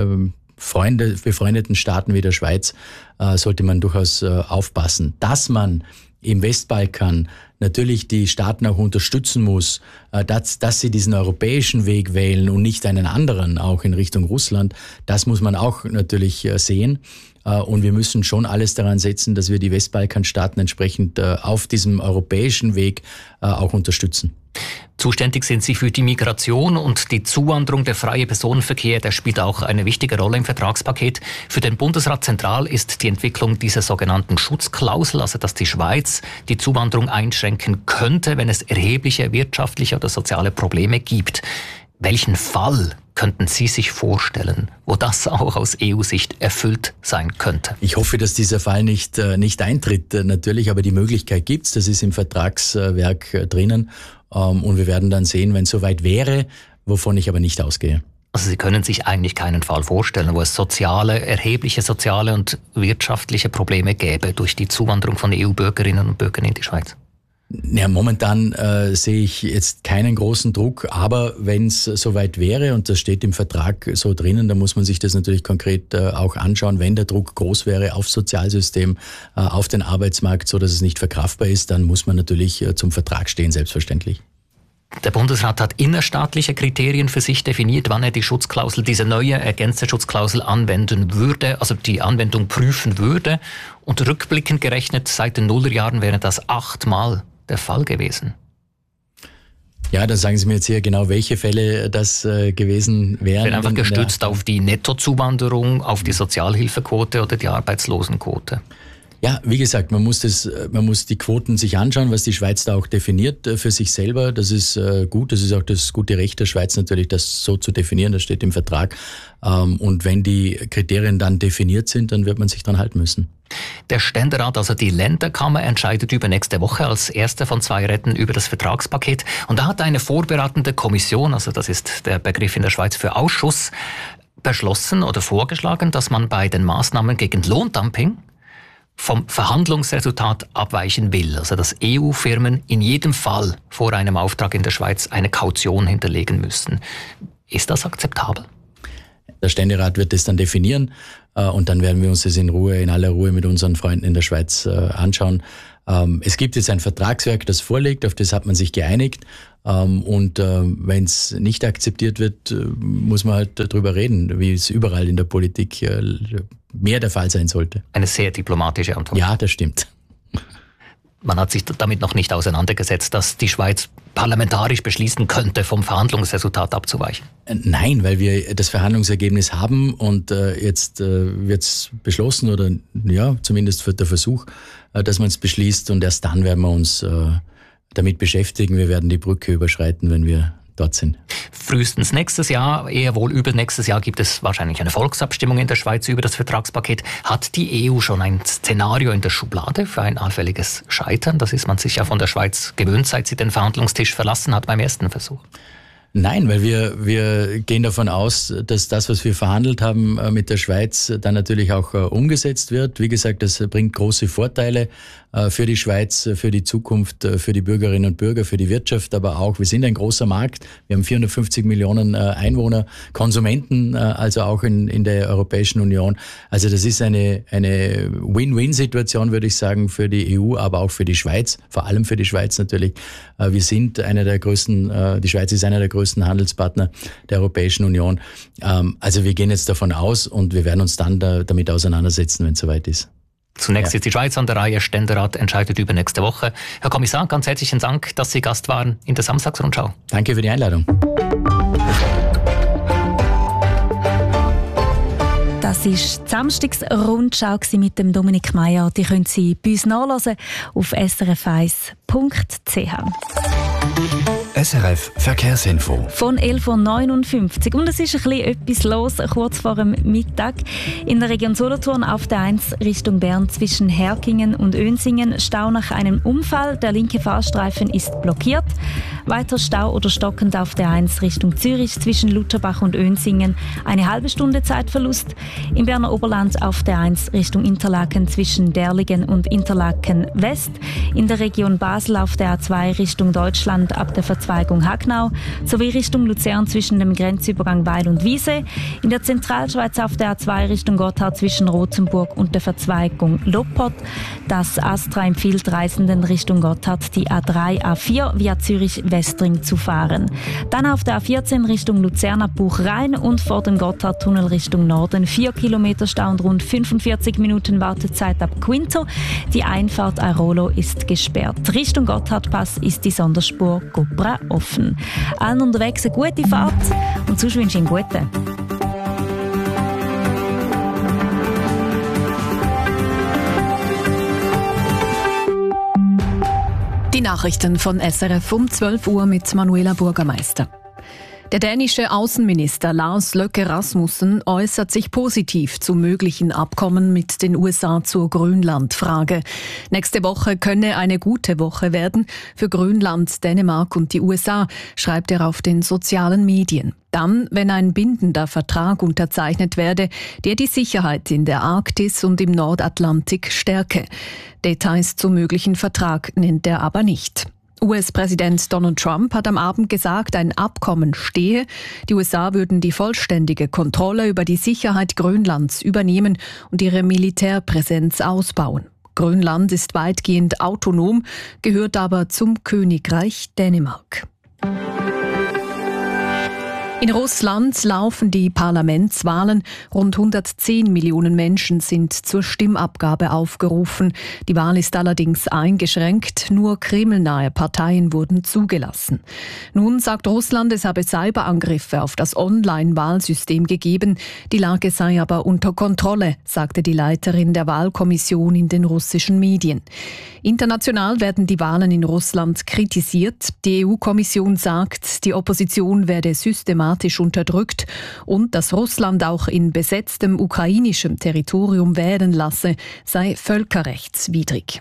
Speaker 5: befreundeten Staaten wie der Schweiz, sollte man durchaus aufpassen. Dass man im Westbalkan natürlich die Staaten auch unterstützen muss, dass sie diesen europäischen Weg wählen und nicht einen anderen, auch in Richtung Russland. Das muss man auch natürlich sehen. Und wir müssen schon alles daran setzen, dass wir die Westbalkanstaaten entsprechend auf diesem europäischen Weg auch unterstützen.
Speaker 4: Zuständig sind Sie für die Migration und die Zuwanderung. Der freie Personenverkehr, der spielt auch eine wichtige Rolle im Vertragspaket. Für den Bundesrat zentral ist die Entwicklung dieser sogenannten Schutzklausel, also dass die Schweiz die Zuwanderung einschränken könnte, wenn es erhebliche wirtschaftliche oder soziale Probleme gibt. Welchen Fall könnten Sie sich vorstellen, wo das auch aus EU-Sicht erfüllt sein könnte?
Speaker 5: Ich hoffe, dass dieser Fall nicht eintritt, natürlich, aber die Möglichkeit gibt's. Das ist im Vertragswerk drinnen. Und wir werden dann sehen, wenn es soweit wäre, wovon ich aber nicht ausgehe.
Speaker 4: Also Sie können sich eigentlich keinen Fall vorstellen, wo es erhebliche soziale und wirtschaftliche Probleme gäbe durch die Zuwanderung von EU-Bürgerinnen und Bürgern in die Schweiz?
Speaker 5: Ja, momentan sehe ich jetzt keinen großen Druck, aber wenn es soweit wäre, und das steht im Vertrag so drinnen, dann muss man sich das natürlich konkret auch anschauen. Wenn der Druck groß wäre aufs Sozialsystem, auf den Arbeitsmarkt, so dass es nicht verkraftbar ist, dann muss man natürlich zum Vertrag stehen, selbstverständlich.
Speaker 4: Der Bundesrat hat innerstaatliche Kriterien für sich definiert, wann er die Schutzklausel, diese neue ergänzte Schutzklausel anwenden würde, also die Anwendung prüfen würde. Und rückblickend gerechnet, seit den Nullerjahren wäre das 8-mal der Fall gewesen.
Speaker 5: Ja, dann sagen Sie mir jetzt hier genau, welche Fälle das gewesen wären.
Speaker 4: Einfach gestützt auf die Nettozuwanderung, auf die Sozialhilfequote oder die Arbeitslosenquote.
Speaker 5: Ja, wie gesagt, man muss die Quoten sich anschauen, was die Schweiz da auch definiert für sich selber. Das ist gut, das ist auch das gute Recht der Schweiz natürlich, das so zu definieren, das steht im Vertrag. Und wenn die Kriterien dann definiert sind, dann wird man sich dran halten müssen.
Speaker 4: Der Ständerat, also die Länderkammer, entscheidet nächste Woche als erste von 2 Räten über das Vertragspaket. Und da hat eine vorbereitende Kommission, also das ist der Begriff in der Schweiz für Ausschuss, beschlossen oder vorgeschlagen, dass man bei den Maßnahmen gegen Lohndumping vom Verhandlungsresultat abweichen will. Also dass EU-Firmen in jedem Fall vor einem Auftrag in der Schweiz eine Kaution hinterlegen müssen. Ist das akzeptabel?
Speaker 5: Der Ständerat wird das dann definieren und dann werden wir uns das in aller Ruhe mit unseren Freunden in der Schweiz anschauen. Es gibt jetzt ein Vertragswerk, das vorliegt, auf das hat man sich geeinigt. Und wenn es nicht akzeptiert wird, muss man halt darüber reden, wie es überall in der Politik mehr der Fall sein sollte.
Speaker 4: Eine sehr diplomatische Antwort.
Speaker 5: Ja, das stimmt.
Speaker 4: man hat sich damit noch nicht auseinandergesetzt, dass die Schweiz parlamentarisch beschließen könnte, vom Verhandlungsresultat abzuweichen?
Speaker 5: Nein, weil wir das Verhandlungsergebnis haben und jetzt wird es beschlossen oder ja, zumindest wird der Versuch, dass man es beschließt und erst dann werden wir uns damit beschäftigen. Wir werden die Brücke überschreiten, wenn wir dort sind.
Speaker 4: Frühestens nächstes Jahr, eher wohl übernächstes Jahr, gibt es wahrscheinlich eine Volksabstimmung in der Schweiz über das Vertragspaket. Hat die EU schon ein Szenario in der Schublade für ein allfälliges Scheitern? Das ist man sich ja von der Schweiz gewöhnt, seit sie den Verhandlungstisch verlassen hat beim ersten Versuch.
Speaker 5: Nein, weil wir gehen davon aus, dass das, was wir verhandelt haben mit der Schweiz, dann natürlich auch umgesetzt wird. Wie gesagt, das bringt große Vorteile für die Schweiz, für die Zukunft, für die Bürgerinnen und Bürger, für die Wirtschaft, aber auch, wir sind ein großer Markt. Wir haben 450 Millionen Einwohner, Konsumenten, also auch in der Europäischen Union. Also das ist eine Win-Win-Situation, würde ich sagen, für die EU, aber auch für die Schweiz, vor allem für die Schweiz natürlich. Wir sind einer der größten, die Schweiz ist einer der größten Handelspartner der Europäischen Union. Also wir gehen jetzt davon aus und wir werden uns dann damit auseinandersetzen, wenn es soweit ist.
Speaker 4: Zunächst ist die Schweiz an der Reihe. Ständerat entscheidet übernächste Woche. Herr Kommissar, ganz herzlichen Dank, dass Sie Gast waren in der Samstagsrundschau.
Speaker 5: Danke für die Einladung.
Speaker 1: Das war die Samstagsrundschau mit dem Dominik Meier. Die können Sie bei uns nachlesen auf srf1.ch.
Speaker 2: SRF Verkehrsinfo.
Speaker 1: Von 11.59 Uhr. Und es ist ein bisschen etwas los, kurz vor dem Mittag. In der Region Solothurn auf der 1 Richtung Bern zwischen Herkingen und Önsingen Stau nach einem Unfall. Der linke Fahrstreifen ist blockiert. Weiter Stau oder stockend auf der 1 Richtung Zürich zwischen Lutherbach und Önsingen. Eine halbe Stunde Zeitverlust. Im Berner Oberland auf der 1 Richtung Interlaken zwischen Derligen und Interlaken West. In der Region Basel auf der A2 Richtung Deutschland ab der Verzweigung Hagnau sowie Richtung Luzern zwischen dem Grenzübergang Weil und Wiese. In der Zentralschweiz auf der A2 Richtung Gotthard zwischen Rothenburg und der Verzweigung Loppot. Das Astra empfiehlt Reisenden Richtung Gotthard die A3, A4 via Zürich-Westring zu fahren. Dann auf der A14 Richtung Luzern ab Buchrhein und vor dem Gotthardtunnel Richtung Norden 4 Kilometer Stau und rund 45 Minuten Wartezeit ab Quinto. Die Einfahrt Airolo ist gesperrt. Richtung Gotthardpass ist die Sonderspur Gopra offen. Allen unterwegs eine gute Fahrt und sonst wünsche ich einen guten.
Speaker 3: Die Nachrichten von SRF um 12 Uhr mit Manuela Bürgermeister. Der dänische Außenminister Lars Løkke Rasmussen äußert sich positiv zu möglichen Abkommen mit den USA zur Grönland-Frage. Nächste Woche könne eine gute Woche werden für Grönland, Dänemark und die USA, schreibt er auf den sozialen Medien. Dann, wenn ein bindender Vertrag unterzeichnet werde, der die Sicherheit in der Arktis und im Nordatlantik stärke. Details zum möglichen Vertrag nennt er aber nicht. US-Präsident Donald Trump hat am Abend gesagt, ein Abkommen stehe. Die USA würden die vollständige Kontrolle über die Sicherheit Grönlands übernehmen und ihre Militärpräsenz ausbauen. Grönland ist weitgehend autonom, gehört aber zum Königreich Dänemark. In Russland laufen die Parlamentswahlen. Rund 110 Millionen Menschen sind zur Stimmabgabe aufgerufen. Die Wahl ist allerdings eingeschränkt. Nur kremlnahe Parteien wurden zugelassen. Nun sagt Russland, es habe Cyberangriffe auf das Online-Wahlsystem gegeben. Die Lage sei aber unter Kontrolle, sagte die Leiterin der Wahlkommission in den russischen Medien. International werden die Wahlen in Russland kritisiert. Die EU-Kommission sagt, die Opposition werde systematisch unterdrückt und dass Russland auch in besetztem ukrainischem Territorium wählen lasse, sei völkerrechtswidrig.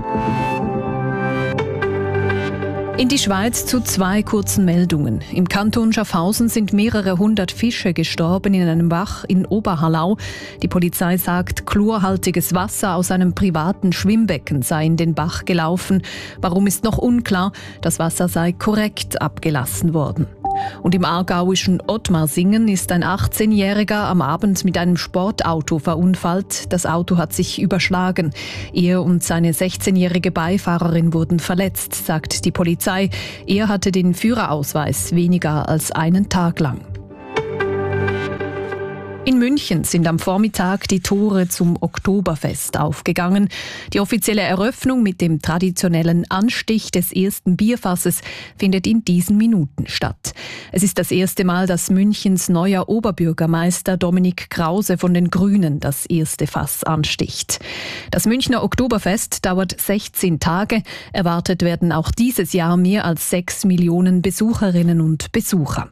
Speaker 3: In die Schweiz zu 2 kurzen Meldungen. Im Kanton Schaffhausen sind mehrere hundert Fische gestorben in einem Bach in Oberhallau. Die Polizei sagt, chlorhaltiges Wasser aus einem privaten Schwimmbecken sei in den Bach gelaufen. Warum ist noch unklar. Das Wasser sei korrekt abgelassen worden. Und im aargauischen Ottmarsingen ist ein 18-Jähriger am Abend mit einem Sportauto verunfallt. Das Auto hat sich überschlagen. Er und seine 16-jährige Beifahrerin wurden verletzt, sagt die Polizei. Er hatte den Führerausweis weniger als einen Tag lang. In München sind am Vormittag die Tore zum Oktoberfest aufgegangen. Die offizielle Eröffnung mit dem traditionellen Anstich des ersten Bierfasses findet in diesen Minuten statt. Es ist das erste Mal, dass Münchens neuer Oberbürgermeister Dominik Krause von den Grünen das erste Fass ansticht. Das Münchner Oktoberfest dauert 16 Tage. Erwartet werden auch dieses Jahr mehr als 6 Millionen Besucherinnen und Besucher.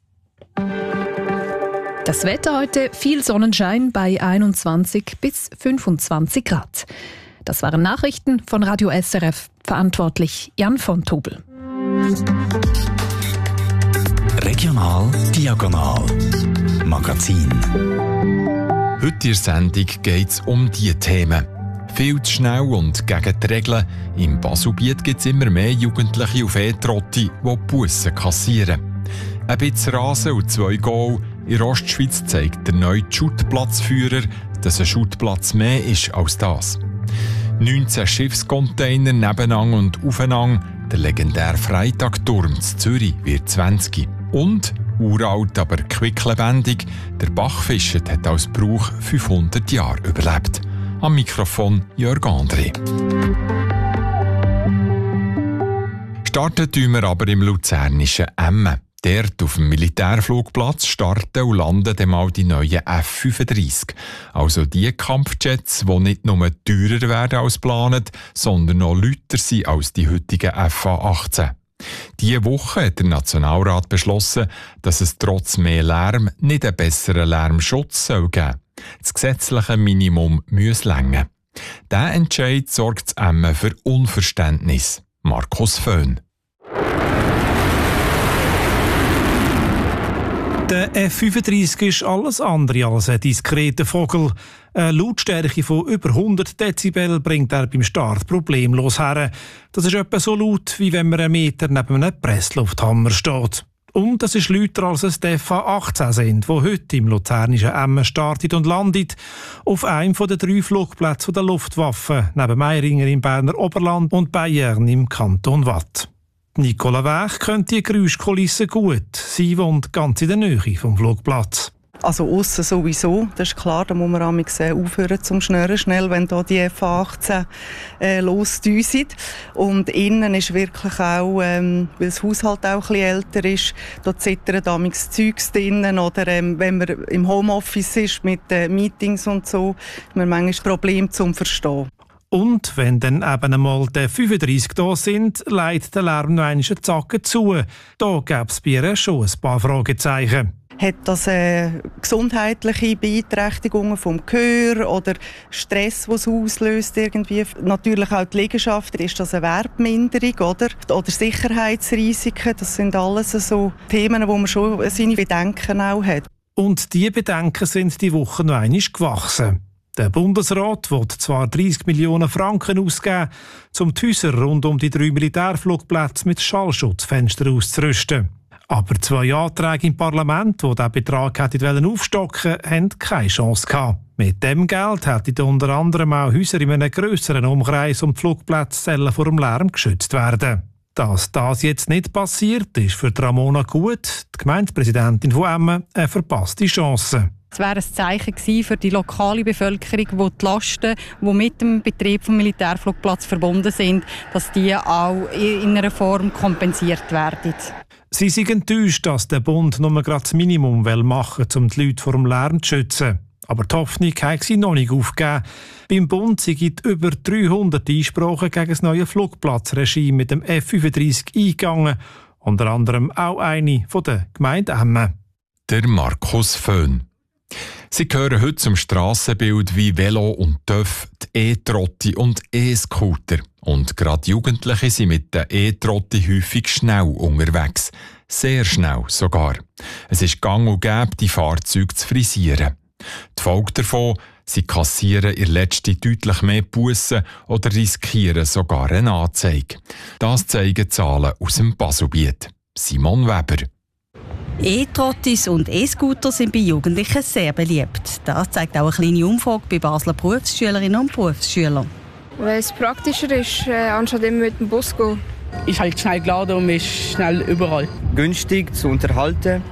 Speaker 3: Das Wetter heute, viel Sonnenschein bei 21 bis 25 Grad. Das waren Nachrichten von Radio SRF, verantwortlich Jan von Tobel.
Speaker 6: Regional Diagonal Magazin.
Speaker 7: Heute in der Sendung geht es um diese Themen. Viel zu schnell und gegen die Regeln. Im Baselbiet gibt es immer mehr Jugendliche auf E-Trotti, die Bussen kassieren. Ein bisschen Rasen und 2 Goal. In Ostschweiz zeigt der neue Schuttplatzführer, dass ein Schuttplatz mehr ist als das. 19 Schiffscontainer nebeneinander und aufeinander. Der legendäre Freitagturm in Zürich wird 20. Und, uralt, aber quicklebendig, der Bachfischet hat als Brauch 500 Jahre überlebt. Am Mikrofon Jörg André. Starten tun wir aber im luzernischen Emmen. Dort auf dem Militärflugplatz starten und landen dann mal die neuen F-35. Also die Kampfjets, die nicht nur teurer werden als geplant, sondern noch lauter sind als die heutigen FA-18. Diese Woche hat der Nationalrat beschlossen, dass es trotz mehr Lärm nicht einen besseren Lärmschutz geben soll. Das gesetzliche Minimum muss reichen. Dieser Entscheid sorgt in Emmen für Unverständnis. Markus Föhn.
Speaker 8: Der F-35 ist alles andere als ein diskreter Vogel. Eine Lautstärke von über 100 Dezibel bringt er beim Start problemlos her. Das ist etwa so laut, wie wenn man einen Meter neben einem Presslufthammer steht. Und es ist lauter als es die FA-18 sind, die heute im luzernischen Emmen startet und landet. Auf einem der 3 Flugplätze der Luftwaffe, neben Meiringen im Berner Oberland und Bayern im Kanton Waadt. Nicola Wech kennt die Geräuschkulisse gut. Sie wohnt ganz in der Nähe vom Flugplatz.
Speaker 9: Also aussen sowieso, das ist klar, da muss man aufhören zum Schnurren, schnell, wenn da die F-18 losdüsen. Und innen ist wirklich auch, weil das Haus halt auch ein bisschen älter ist, da zittern damals Zeugs drinnen. Oder wenn man im Homeoffice ist mit Meetings und so, hat man manchmal ein Problem zum Verstehen.
Speaker 8: Und wenn dann eben einmal die 35 da sind, leitet der Lärm noch einen Zacken zu. Da gäbe es bei ihr schon ein paar Fragezeichen.
Speaker 9: Hat das gesundheitliche Beeinträchtigungen vom Gehör oder Stress, was es auslöst irgendwie? Natürlich auch die Liegenschaft. Ist das eine Wertminderung oder Sicherheitsrisiken? Das sind alles so Themen, wo man schon seine Bedenken auch hat.
Speaker 8: Und diese Bedenken sind die Woche noch einmal gewachsen. Der Bundesrat will zwar 30 Millionen Franken ausgeben, um die Häuser rund um die 3 Militärflugplätze mit Schallschutzfenstern auszurüsten. Aber 2 Anträge im Parlament, die diesen Betrag aufstocken wollten, haben keine Chance gehabt. Mit dem Geld hätten unter anderem auch Häuser in einem grösseren Umkreis um die Flugplätze vor dem Lärm geschützt werden. Dass das jetzt nicht passiert, ist für Ramona Gut, die Gemeindepräsidentin von Emmen, eine verpasste Chance.
Speaker 10: Es wäre ein Zeichen für die lokale Bevölkerung, wo die Lasten, die mit dem Betrieb des Militärflugplatzes verbunden sind, dass die auch in einer Form kompensiert werden.
Speaker 8: Sie sind enttäuscht, dass der Bund nur gerade das Minimum machen will, um die Leute vor dem Lärm zu schützen. Aber die Hoffnung haben sie noch nicht aufgegeben. Beim Bund sind über 300 Einsprachen gegen das neue Flugplatzregime mit dem F-35 eingegangen. Unter anderem auch eine von der Gemeinde Emmen.
Speaker 7: Der Markus Föhn. Sie gehören heute zum Strassenbild wie Velo und Töff, die E-Trotti und E-Scooter. Und gerade Jugendliche sind mit den E-Trotti häufig schnell unterwegs. Sehr schnell sogar. Es ist gang und gäbe, die Fahrzeuge zu frisieren. Die Folge davon, sie kassieren ihr letzte deutlich mehr Bussen oder riskieren sogar eine Anzeige. Das zeigen Zahlen aus dem Baselbiet. Simon Weber.
Speaker 11: E-Trottis und E-Scooter sind bei Jugendlichen sehr beliebt. Das zeigt auch eine kleine Umfrage bei Basler Berufsschülerinnen und Berufsschülern.
Speaker 12: Weil es praktischer ist, anstatt immer mit dem Bus zu gehen.
Speaker 13: Ist halt schnell geladen und ist schnell überall.
Speaker 14: Günstig zu unterhalten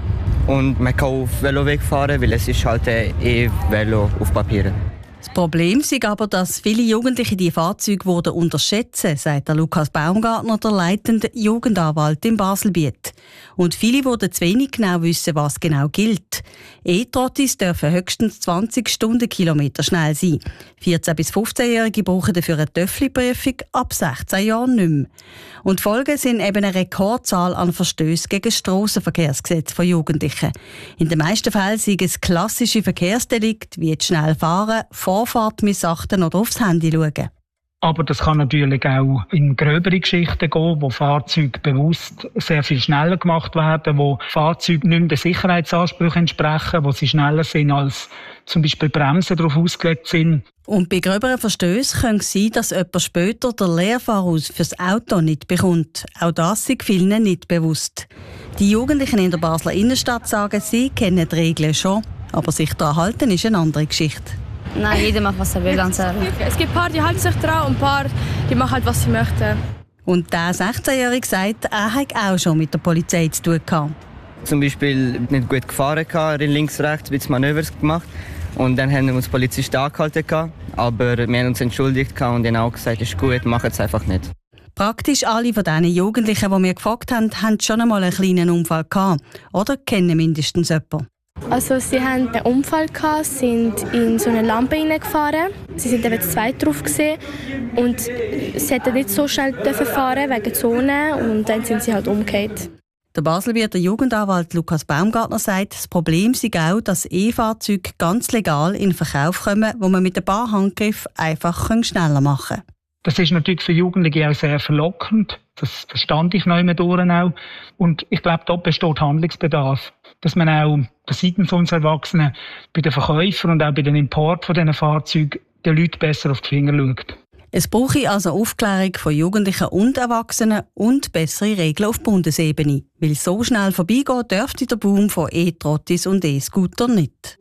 Speaker 13: und man kann auf Veloweg fahren, weil es ist halt Velo auf Papier.
Speaker 11: Das Problem ist aber, dass viele Jugendliche die Fahrzeuge unterschätzen, sagt der Lukas Baumgartner, der leitende Jugendanwalt im Baselbiet. Und viele würden zu wenig genau wissen, was genau gilt. E-Trottis dürfen höchstens 20 Stundenkilometer schnell sein. 14- bis 15-Jährige brauchen dafür eine Töffli-Prüfung, ab 16 Jahren nicht mehr. Und die Folgen sind eben eine Rekordzahl an Verstößen gegen das Strassenverkehrsgesetz von Jugendlichen. In den meisten Fällen sind es klassische Verkehrsdelikte, wie schnell fahren, Vorfahrt missachten oder aufs Handy schauen.
Speaker 14: Aber das kann natürlich auch in gröbere Geschichten gehen, wo Fahrzeuge bewusst sehr viel schneller gemacht werden, wo Fahrzeuge nicht mehr den Sicherheitsansprüchen entsprechen, wo sie schneller sind als zum Beispiel Bremsen darauf ausgelegt sind.
Speaker 11: Und bei gröberen Verstößen könnte es sein, dass jemand später den Lehrfahraus fürs Auto nicht bekommt. Auch das ist vielen nicht bewusst. Die Jugendlichen in der Basler Innenstadt sagen, sie kennen die Regeln schon, aber sich daran halten ist eine andere Geschichte.
Speaker 12: Nein, jeder macht, was er will, ganz ehrlich. Es gibt ein paar, die halten sich dran und ein paar, die machen halt, was sie möchten.
Speaker 11: Und der 16-Jährige sagt, er hat auch schon mit der Polizei zu tun gehabt.
Speaker 13: Zum Beispiel nicht gut gefahren, links, rechts, ein bisschen Manövers gemacht. Und dann haben wir uns Polizisten angehalten, aber wir haben uns entschuldigt und ihnen auch gesagt, es ist gut, machen es einfach nicht.
Speaker 11: Praktisch alle von diesen Jugendlichen, die wir gefragt haben, haben schon einmal einen kleinen Unfall gehabt. Oder kennen mindestens jemanden.
Speaker 12: Also sie hatten einen Unfall, sind in so eine Lampe hineingefahren. Sie sind eben zu zweit drauf gewesen. Und sie hätten nicht so schnell fahren wegen Zone und dann sind sie halt umgekehrt.
Speaker 11: Der Baselbieter Jugendanwalt Lukas Baumgartner sagt, das Problem sei auch, dass E-Fahrzeuge ganz legal in Verkauf kommen, wo man mit ein paar Handgriffen einfach schneller machen kann.
Speaker 14: Das ist natürlich für Jugendliche auch sehr verlockend. Das verstand ich noch durch auch. Und ich glaube, dort besteht Handlungsbedarf. Dass man auch seitens unserer Erwachsenen bei den Verkäufern und auch bei den Import von diesen Fahrzeugen den Leuten besser auf die Finger schaut.
Speaker 11: Es brauche also Aufklärung von Jugendlichen und Erwachsenen und bessere Regeln auf Bundesebene. Weil so schnell vorbeigehen dürfte der Boom von E-Trottis und E-Scooter nicht.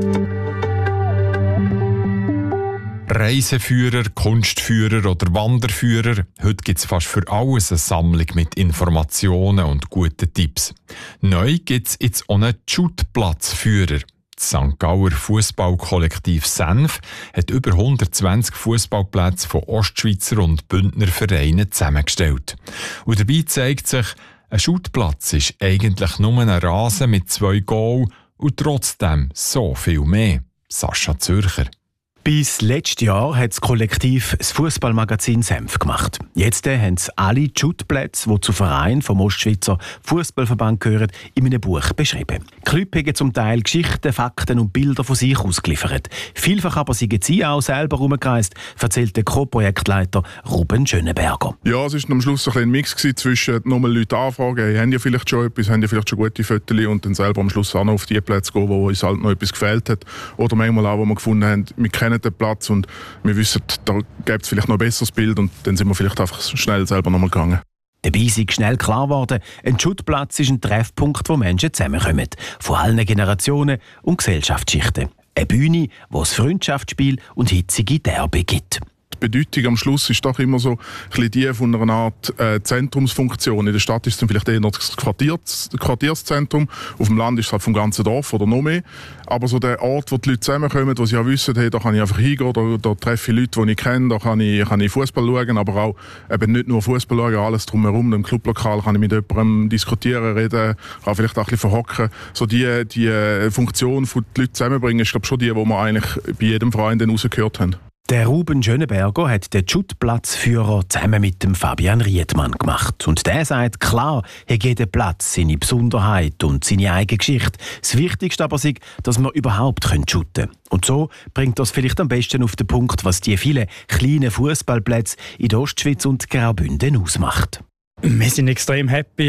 Speaker 7: Reiseführer, Kunstführer oder Wanderführer. Heute gibt es fast für alles eine Sammlung mit Informationen und guten Tipps. Neu gibt es jetzt auch einen Shootplatzführer. Das St. Gauer Fußballkollektiv Senf hat über 120 Fußballplätze von Ostschweizer und Bündner Vereinen zusammengestellt. Und dabei zeigt sich, ein Shootplatz ist eigentlich nur ein Rasen mit 2 Goal und trotzdem so viel mehr. Sascha Zürcher.
Speaker 15: Bis letztes Jahr hat das Kollektiv das Fußballmagazin Senf gemacht. Jetzt haben sie alle die Shootplätze, die zu Vereinen vom Ostschweizer Fußballverband gehören, in einem Buch beschrieben. Die Clubs haben zum Teil Geschichten, Fakten und Bilder von sich ausgeliefert. Vielfach aber sind sie auch selber herumgereist, erzählt der Co-Projektleiter Ruben Schönenberger.
Speaker 16: Ja, es war am Schluss ein Mix zwischen nochmal Leute anfragen, hey, haben ja vielleicht schon etwas, haben ja vielleicht schon gute Fotos und dann selber am Schluss auch noch auf die Plätze gehen, wo uns halt noch etwas gefehlt hat. Oder manchmal auch, wo wir gefunden haben, wir kennen den Platz und wir wissen, da gibt es vielleicht noch ein besseres Bild und dann sind wir vielleicht einfach schnell selber nochmal gegangen.
Speaker 15: Dabei ist schnell klar geworden, ein Schuttplatz ist ein Treffpunkt, wo Menschen zusammenkommen. Von allen Generationen und Gesellschaftsschichten. Eine Bühne, wo es Freundschaftsspiel und hitzige Derby gibt.
Speaker 16: Die Bedeutung am Schluss ist doch immer so ein bisschen die von einer Art Zentrumsfunktion. In der Stadt ist es vielleicht eher das Quartierszentrum. Auf dem Land ist es halt vom ganzen Dorf oder noch mehr. Aber so der Ort, wo die Leute zusammenkommen, wo sie auch wissen, hey, da kann ich einfach hingehen, da treffe ich Leute, die ich kenne, da kann ich Fußball schauen, aber auch eben nicht nur Fußball schauen, alles drumherum. Im Clublokal kann ich mit jemandem diskutieren, reden, kann vielleicht auch ein bisschen verhocken. So die Funktion, die Leute zusammenbringen, ist glaube schon die wir eigentlich bei jedem Verein dann rausgehört haben.
Speaker 15: Der Ruben Schönenberger hat den Schuttplatzführer zusammen mit dem Fabian Riedmann gemacht. Und der sagt, klar, hat jeder Platz seine Besonderheit und seine eigene Geschichte. Das Wichtigste aber ist, dass man überhaupt shooten können. Und so bringt das vielleicht am besten auf den Punkt, was die vielen kleinen Fußballplätze in der Ostschweiz und Graubünden ausmacht.
Speaker 17: Wir sind extrem happy,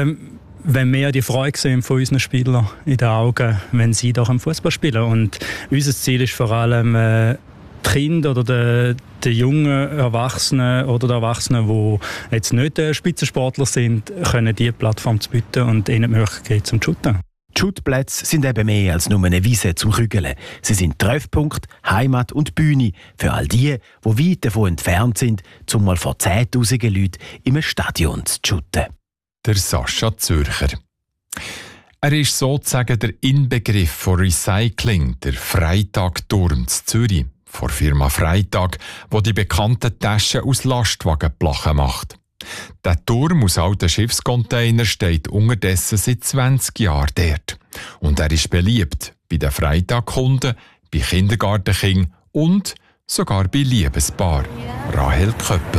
Speaker 17: wenn wir die Freude sehen von unseren Spielern in den Augen, wenn sie doch am Fußball spielen. Und unser Ziel ist vor allem, die Kinder oder die jungen Erwachsenen oder die Erwachsenen, die jetzt nicht Spitzensportler sind, können diese Plattform zu bieten und ihnen die Möglichkeit zum Shooten.
Speaker 15: Die Shootplätze sind eben mehr als nur eine Wiese zum Kügeln. Sie sind Treffpunkt, Heimat und Bühne für all die weit davon entfernt sind, um mal vor 10'000 Leuten im Stadion zu shooten.
Speaker 7: Der Sascha Zürcher. Er ist sozusagen der Inbegriff von Recycling, der Freitag-Turm in Zürich, von der Firma Freitag, wo die bekannten Taschen aus Lastwagenblachen macht. Der Turm aus alten Schiffscontainern steht unterdessen seit 20 Jahren dort. Und er ist beliebt bei den Freitagkunden, bei Kindergartenkindern und sogar bei Liebespaar. Rahel Köppel.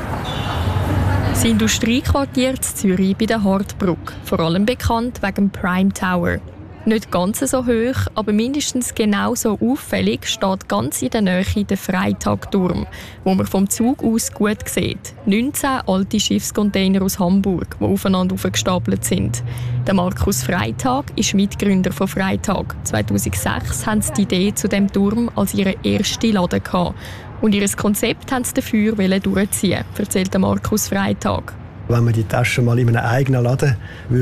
Speaker 18: Das Industriequartier in Zürich bei der Hardbrücke, vor allem bekannt wegen dem Prime Tower. Nicht ganz so hoch, aber mindestens genauso auffällig steht ganz in der Nähe der Freitagturm, wo man vom Zug aus gut sieht. 19 alte Schiffscontainer aus Hamburg, die aufeinander aufgestapelt sind. Der Markus Freitag ist Mitgründer von Freitag. 2006 haben sie die Idee zu dem Turm als ihre erste Laden gehabt. Und ihr Konzept haben sie dafür durchziehen, erzählt Markus Freitag.
Speaker 19: Wenn wir die Taschen mal in einem eigenen Laden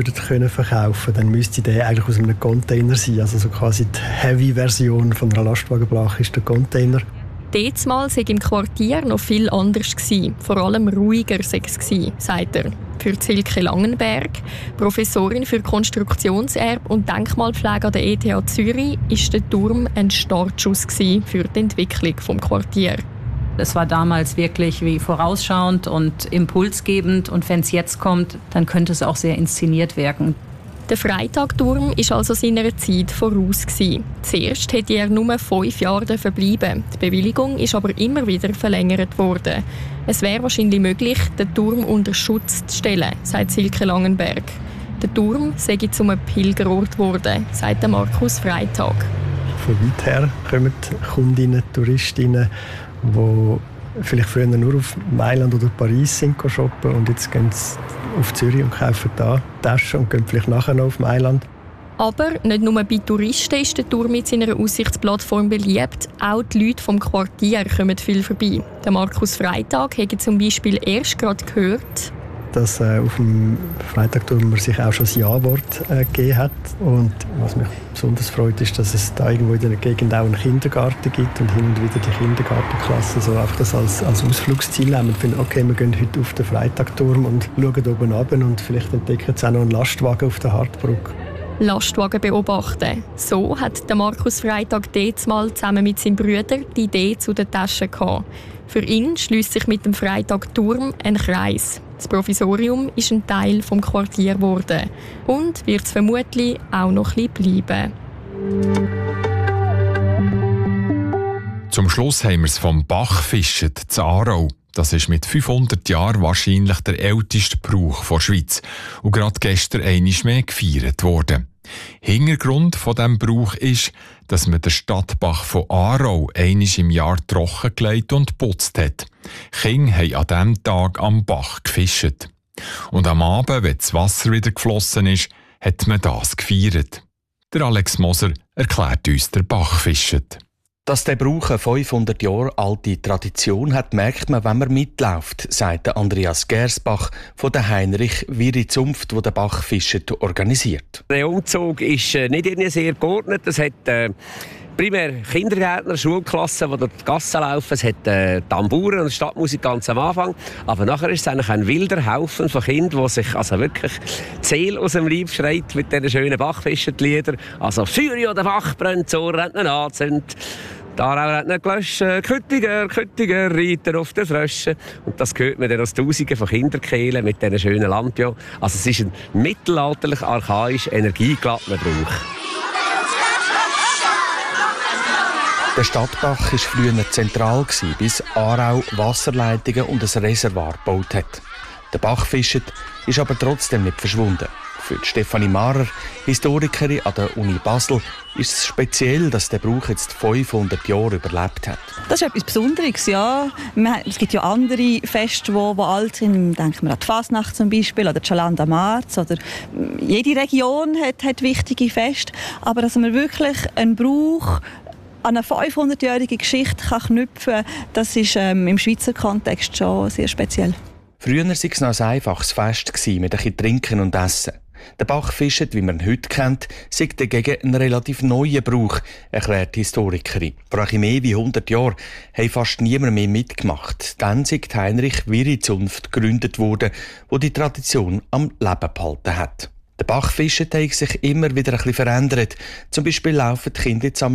Speaker 19: verkaufen, dann müsste der eigentlich aus einem Container sein. Also so quasi die Heavy-Version von einer Lastwagenblach ist der Container.
Speaker 18: Diesmal sei im Quartier noch viel anders gewesen. Vor allem ruhiger sei es gewesen, sagt er. Für Silke Langenberg, Professorin für Konstruktionserbe und Denkmalpflege an der ETH Zürich, ist der Turm ein Startschuss für die Entwicklung des Quartiers.
Speaker 20: Es war damals wirklich wie vorausschauend und impulsgebend. Und wenn es jetzt kommt, dann könnte es auch sehr inszeniert wirken.
Speaker 18: Der Freitagturm war also seiner Zeit voraus. Zuerst hätte er nur 5 Jahre verbleiben. Die Bewilligung ist aber immer wieder verlängert worden. Es wäre wahrscheinlich möglich, den Turm unter Schutz zu stellen, sagt Silke Langenberg. Der Turm sei zum Pilgerort geworden, sagt Markus Freitag.
Speaker 19: Von weit her kommen Kundinnen, Touristinnen, die vielleicht früher nur auf Mailand oder Paris sind shoppen und jetzt gehen sie auf Zürich und kaufen da Taschen und gehen vielleicht nachher noch auf Mailand.
Speaker 18: Aber nicht nur bei Touristen ist der Turm mit seiner Aussichtsplattform beliebt, auch die Leute vom Quartier kommen viel vorbei. Der Markus Freitag hat zum Beispiel erst gerade gehört,
Speaker 19: dass auf dem Freitagturm man sich auch schon ein Ja-Wort gegeben hat. Und was mich besonders freut, ist, dass es da irgendwo in der Gegend auch einen Kindergarten gibt und hin und wieder die Kindergartenklassen so auch das als Ausflugsziel haben. Und finden, okay, wir gehen heute auf den Freitagturm und schauen oben runter und vielleicht entdecken sie auch noch einen Lastwagen auf der Hardbrücke.
Speaker 18: Lastwagen beobachten. So hat der Markus Freitag diesmal zusammen mit seinem Bruder die Idee zu den Taschen gehabt. Für ihn schließt sich mit dem Freitagturm ein Kreis. Das Provisorium ist ein Teil des Quartiers geworden und wird es vermutlich auch noch ein bisschen bleiben.
Speaker 7: Zum Schluss haben wir es vom Bachfischen zu Aarau. Das ist mit 500 Jahren wahrscheinlich der älteste Brauch der Schweiz und gerade gestern einmal mehr gefeiert worden. Hintergrund von diesem Brauch ist, dass man den Stadtbach von Aarau einmal im Jahr trockengelegt und geputzt hat. Kinder haben an diesem Tag am Bach gefischt. Und am Abend, wenn das Wasser wieder geflossen ist, hat man das gefeiert. Der Alex Moser erklärt uns der Bachfischen.
Speaker 21: Dass der Brauch eine 500 Jahre alte Tradition hat, merkt man, wenn man mitläuft, sagt Andreas Gersbach von der Heinrich-Wiri-Zunft, die den Bachfischen organisiert.
Speaker 22: Der Umzug ist nicht irgendwie sehr geordnet. Es hat primär Kindergärtner, Schulklassen, die durch die Gassen laufen. Es hat Tamburen und Stadtmusik ganz am Anfang. Aber nachher ist es eigentlich ein wilder Haufen von Kindern, die sich also wirklich die Seele aus dem Leib schreit mit diesen schönen Bachfischenliedern. Also «Feuer oder Bach brennt, so rennt man anzünd». Da rennt nicht gelöscht, Küttiger, Reiter auf den Fröschen. Und das hört man dann aus Tausenden von Kinderkehlen mit diesen schönen Landjahren. Also es ist ein mittelalterlich, archaisch, energiegeladener Brauch.
Speaker 21: Der Stadtbach war früher zentral, bis Aarau Wasserleitungen und ein Reservoir gebaut hat. Der Bachfischen ist aber trotzdem nicht verschwunden. Für Stefanie Mahrer, Historikerin an der Uni Basel, ist es speziell, dass der Brauch jetzt 500 Jahre überlebt hat.
Speaker 23: Das ist etwas Besonderes, ja. Es gibt ja andere Feste, die alt sind. Denken wir an die Fasnacht zum Beispiel oder die Chalanda Marz. Oder jede Region hat wichtige Feste. Aber dass man wirklich einen Brauch an eine 500-jährige Geschichte knüpfen kann, das ist im Schweizer Kontext schon sehr speziell.
Speaker 21: Früher war es noch ein einfaches Fest mit ein bisschen Trinken und Essen. Der Bachfischen, wie man ihn heute kennt, sei dagegen ein relativ neuer Brauch, erklärt die Historikerin. Vor mehr wie 100 Jahren hat fast niemand mehr mitgemacht. Dann sei die Heinrich-Wiri-Zunft gegründet worden, die die Tradition am Leben behalten hat. Der Bachfischen hat sich immer wieder ein bisschen verändert. Zum Beispiel laufen die Kinder jetzt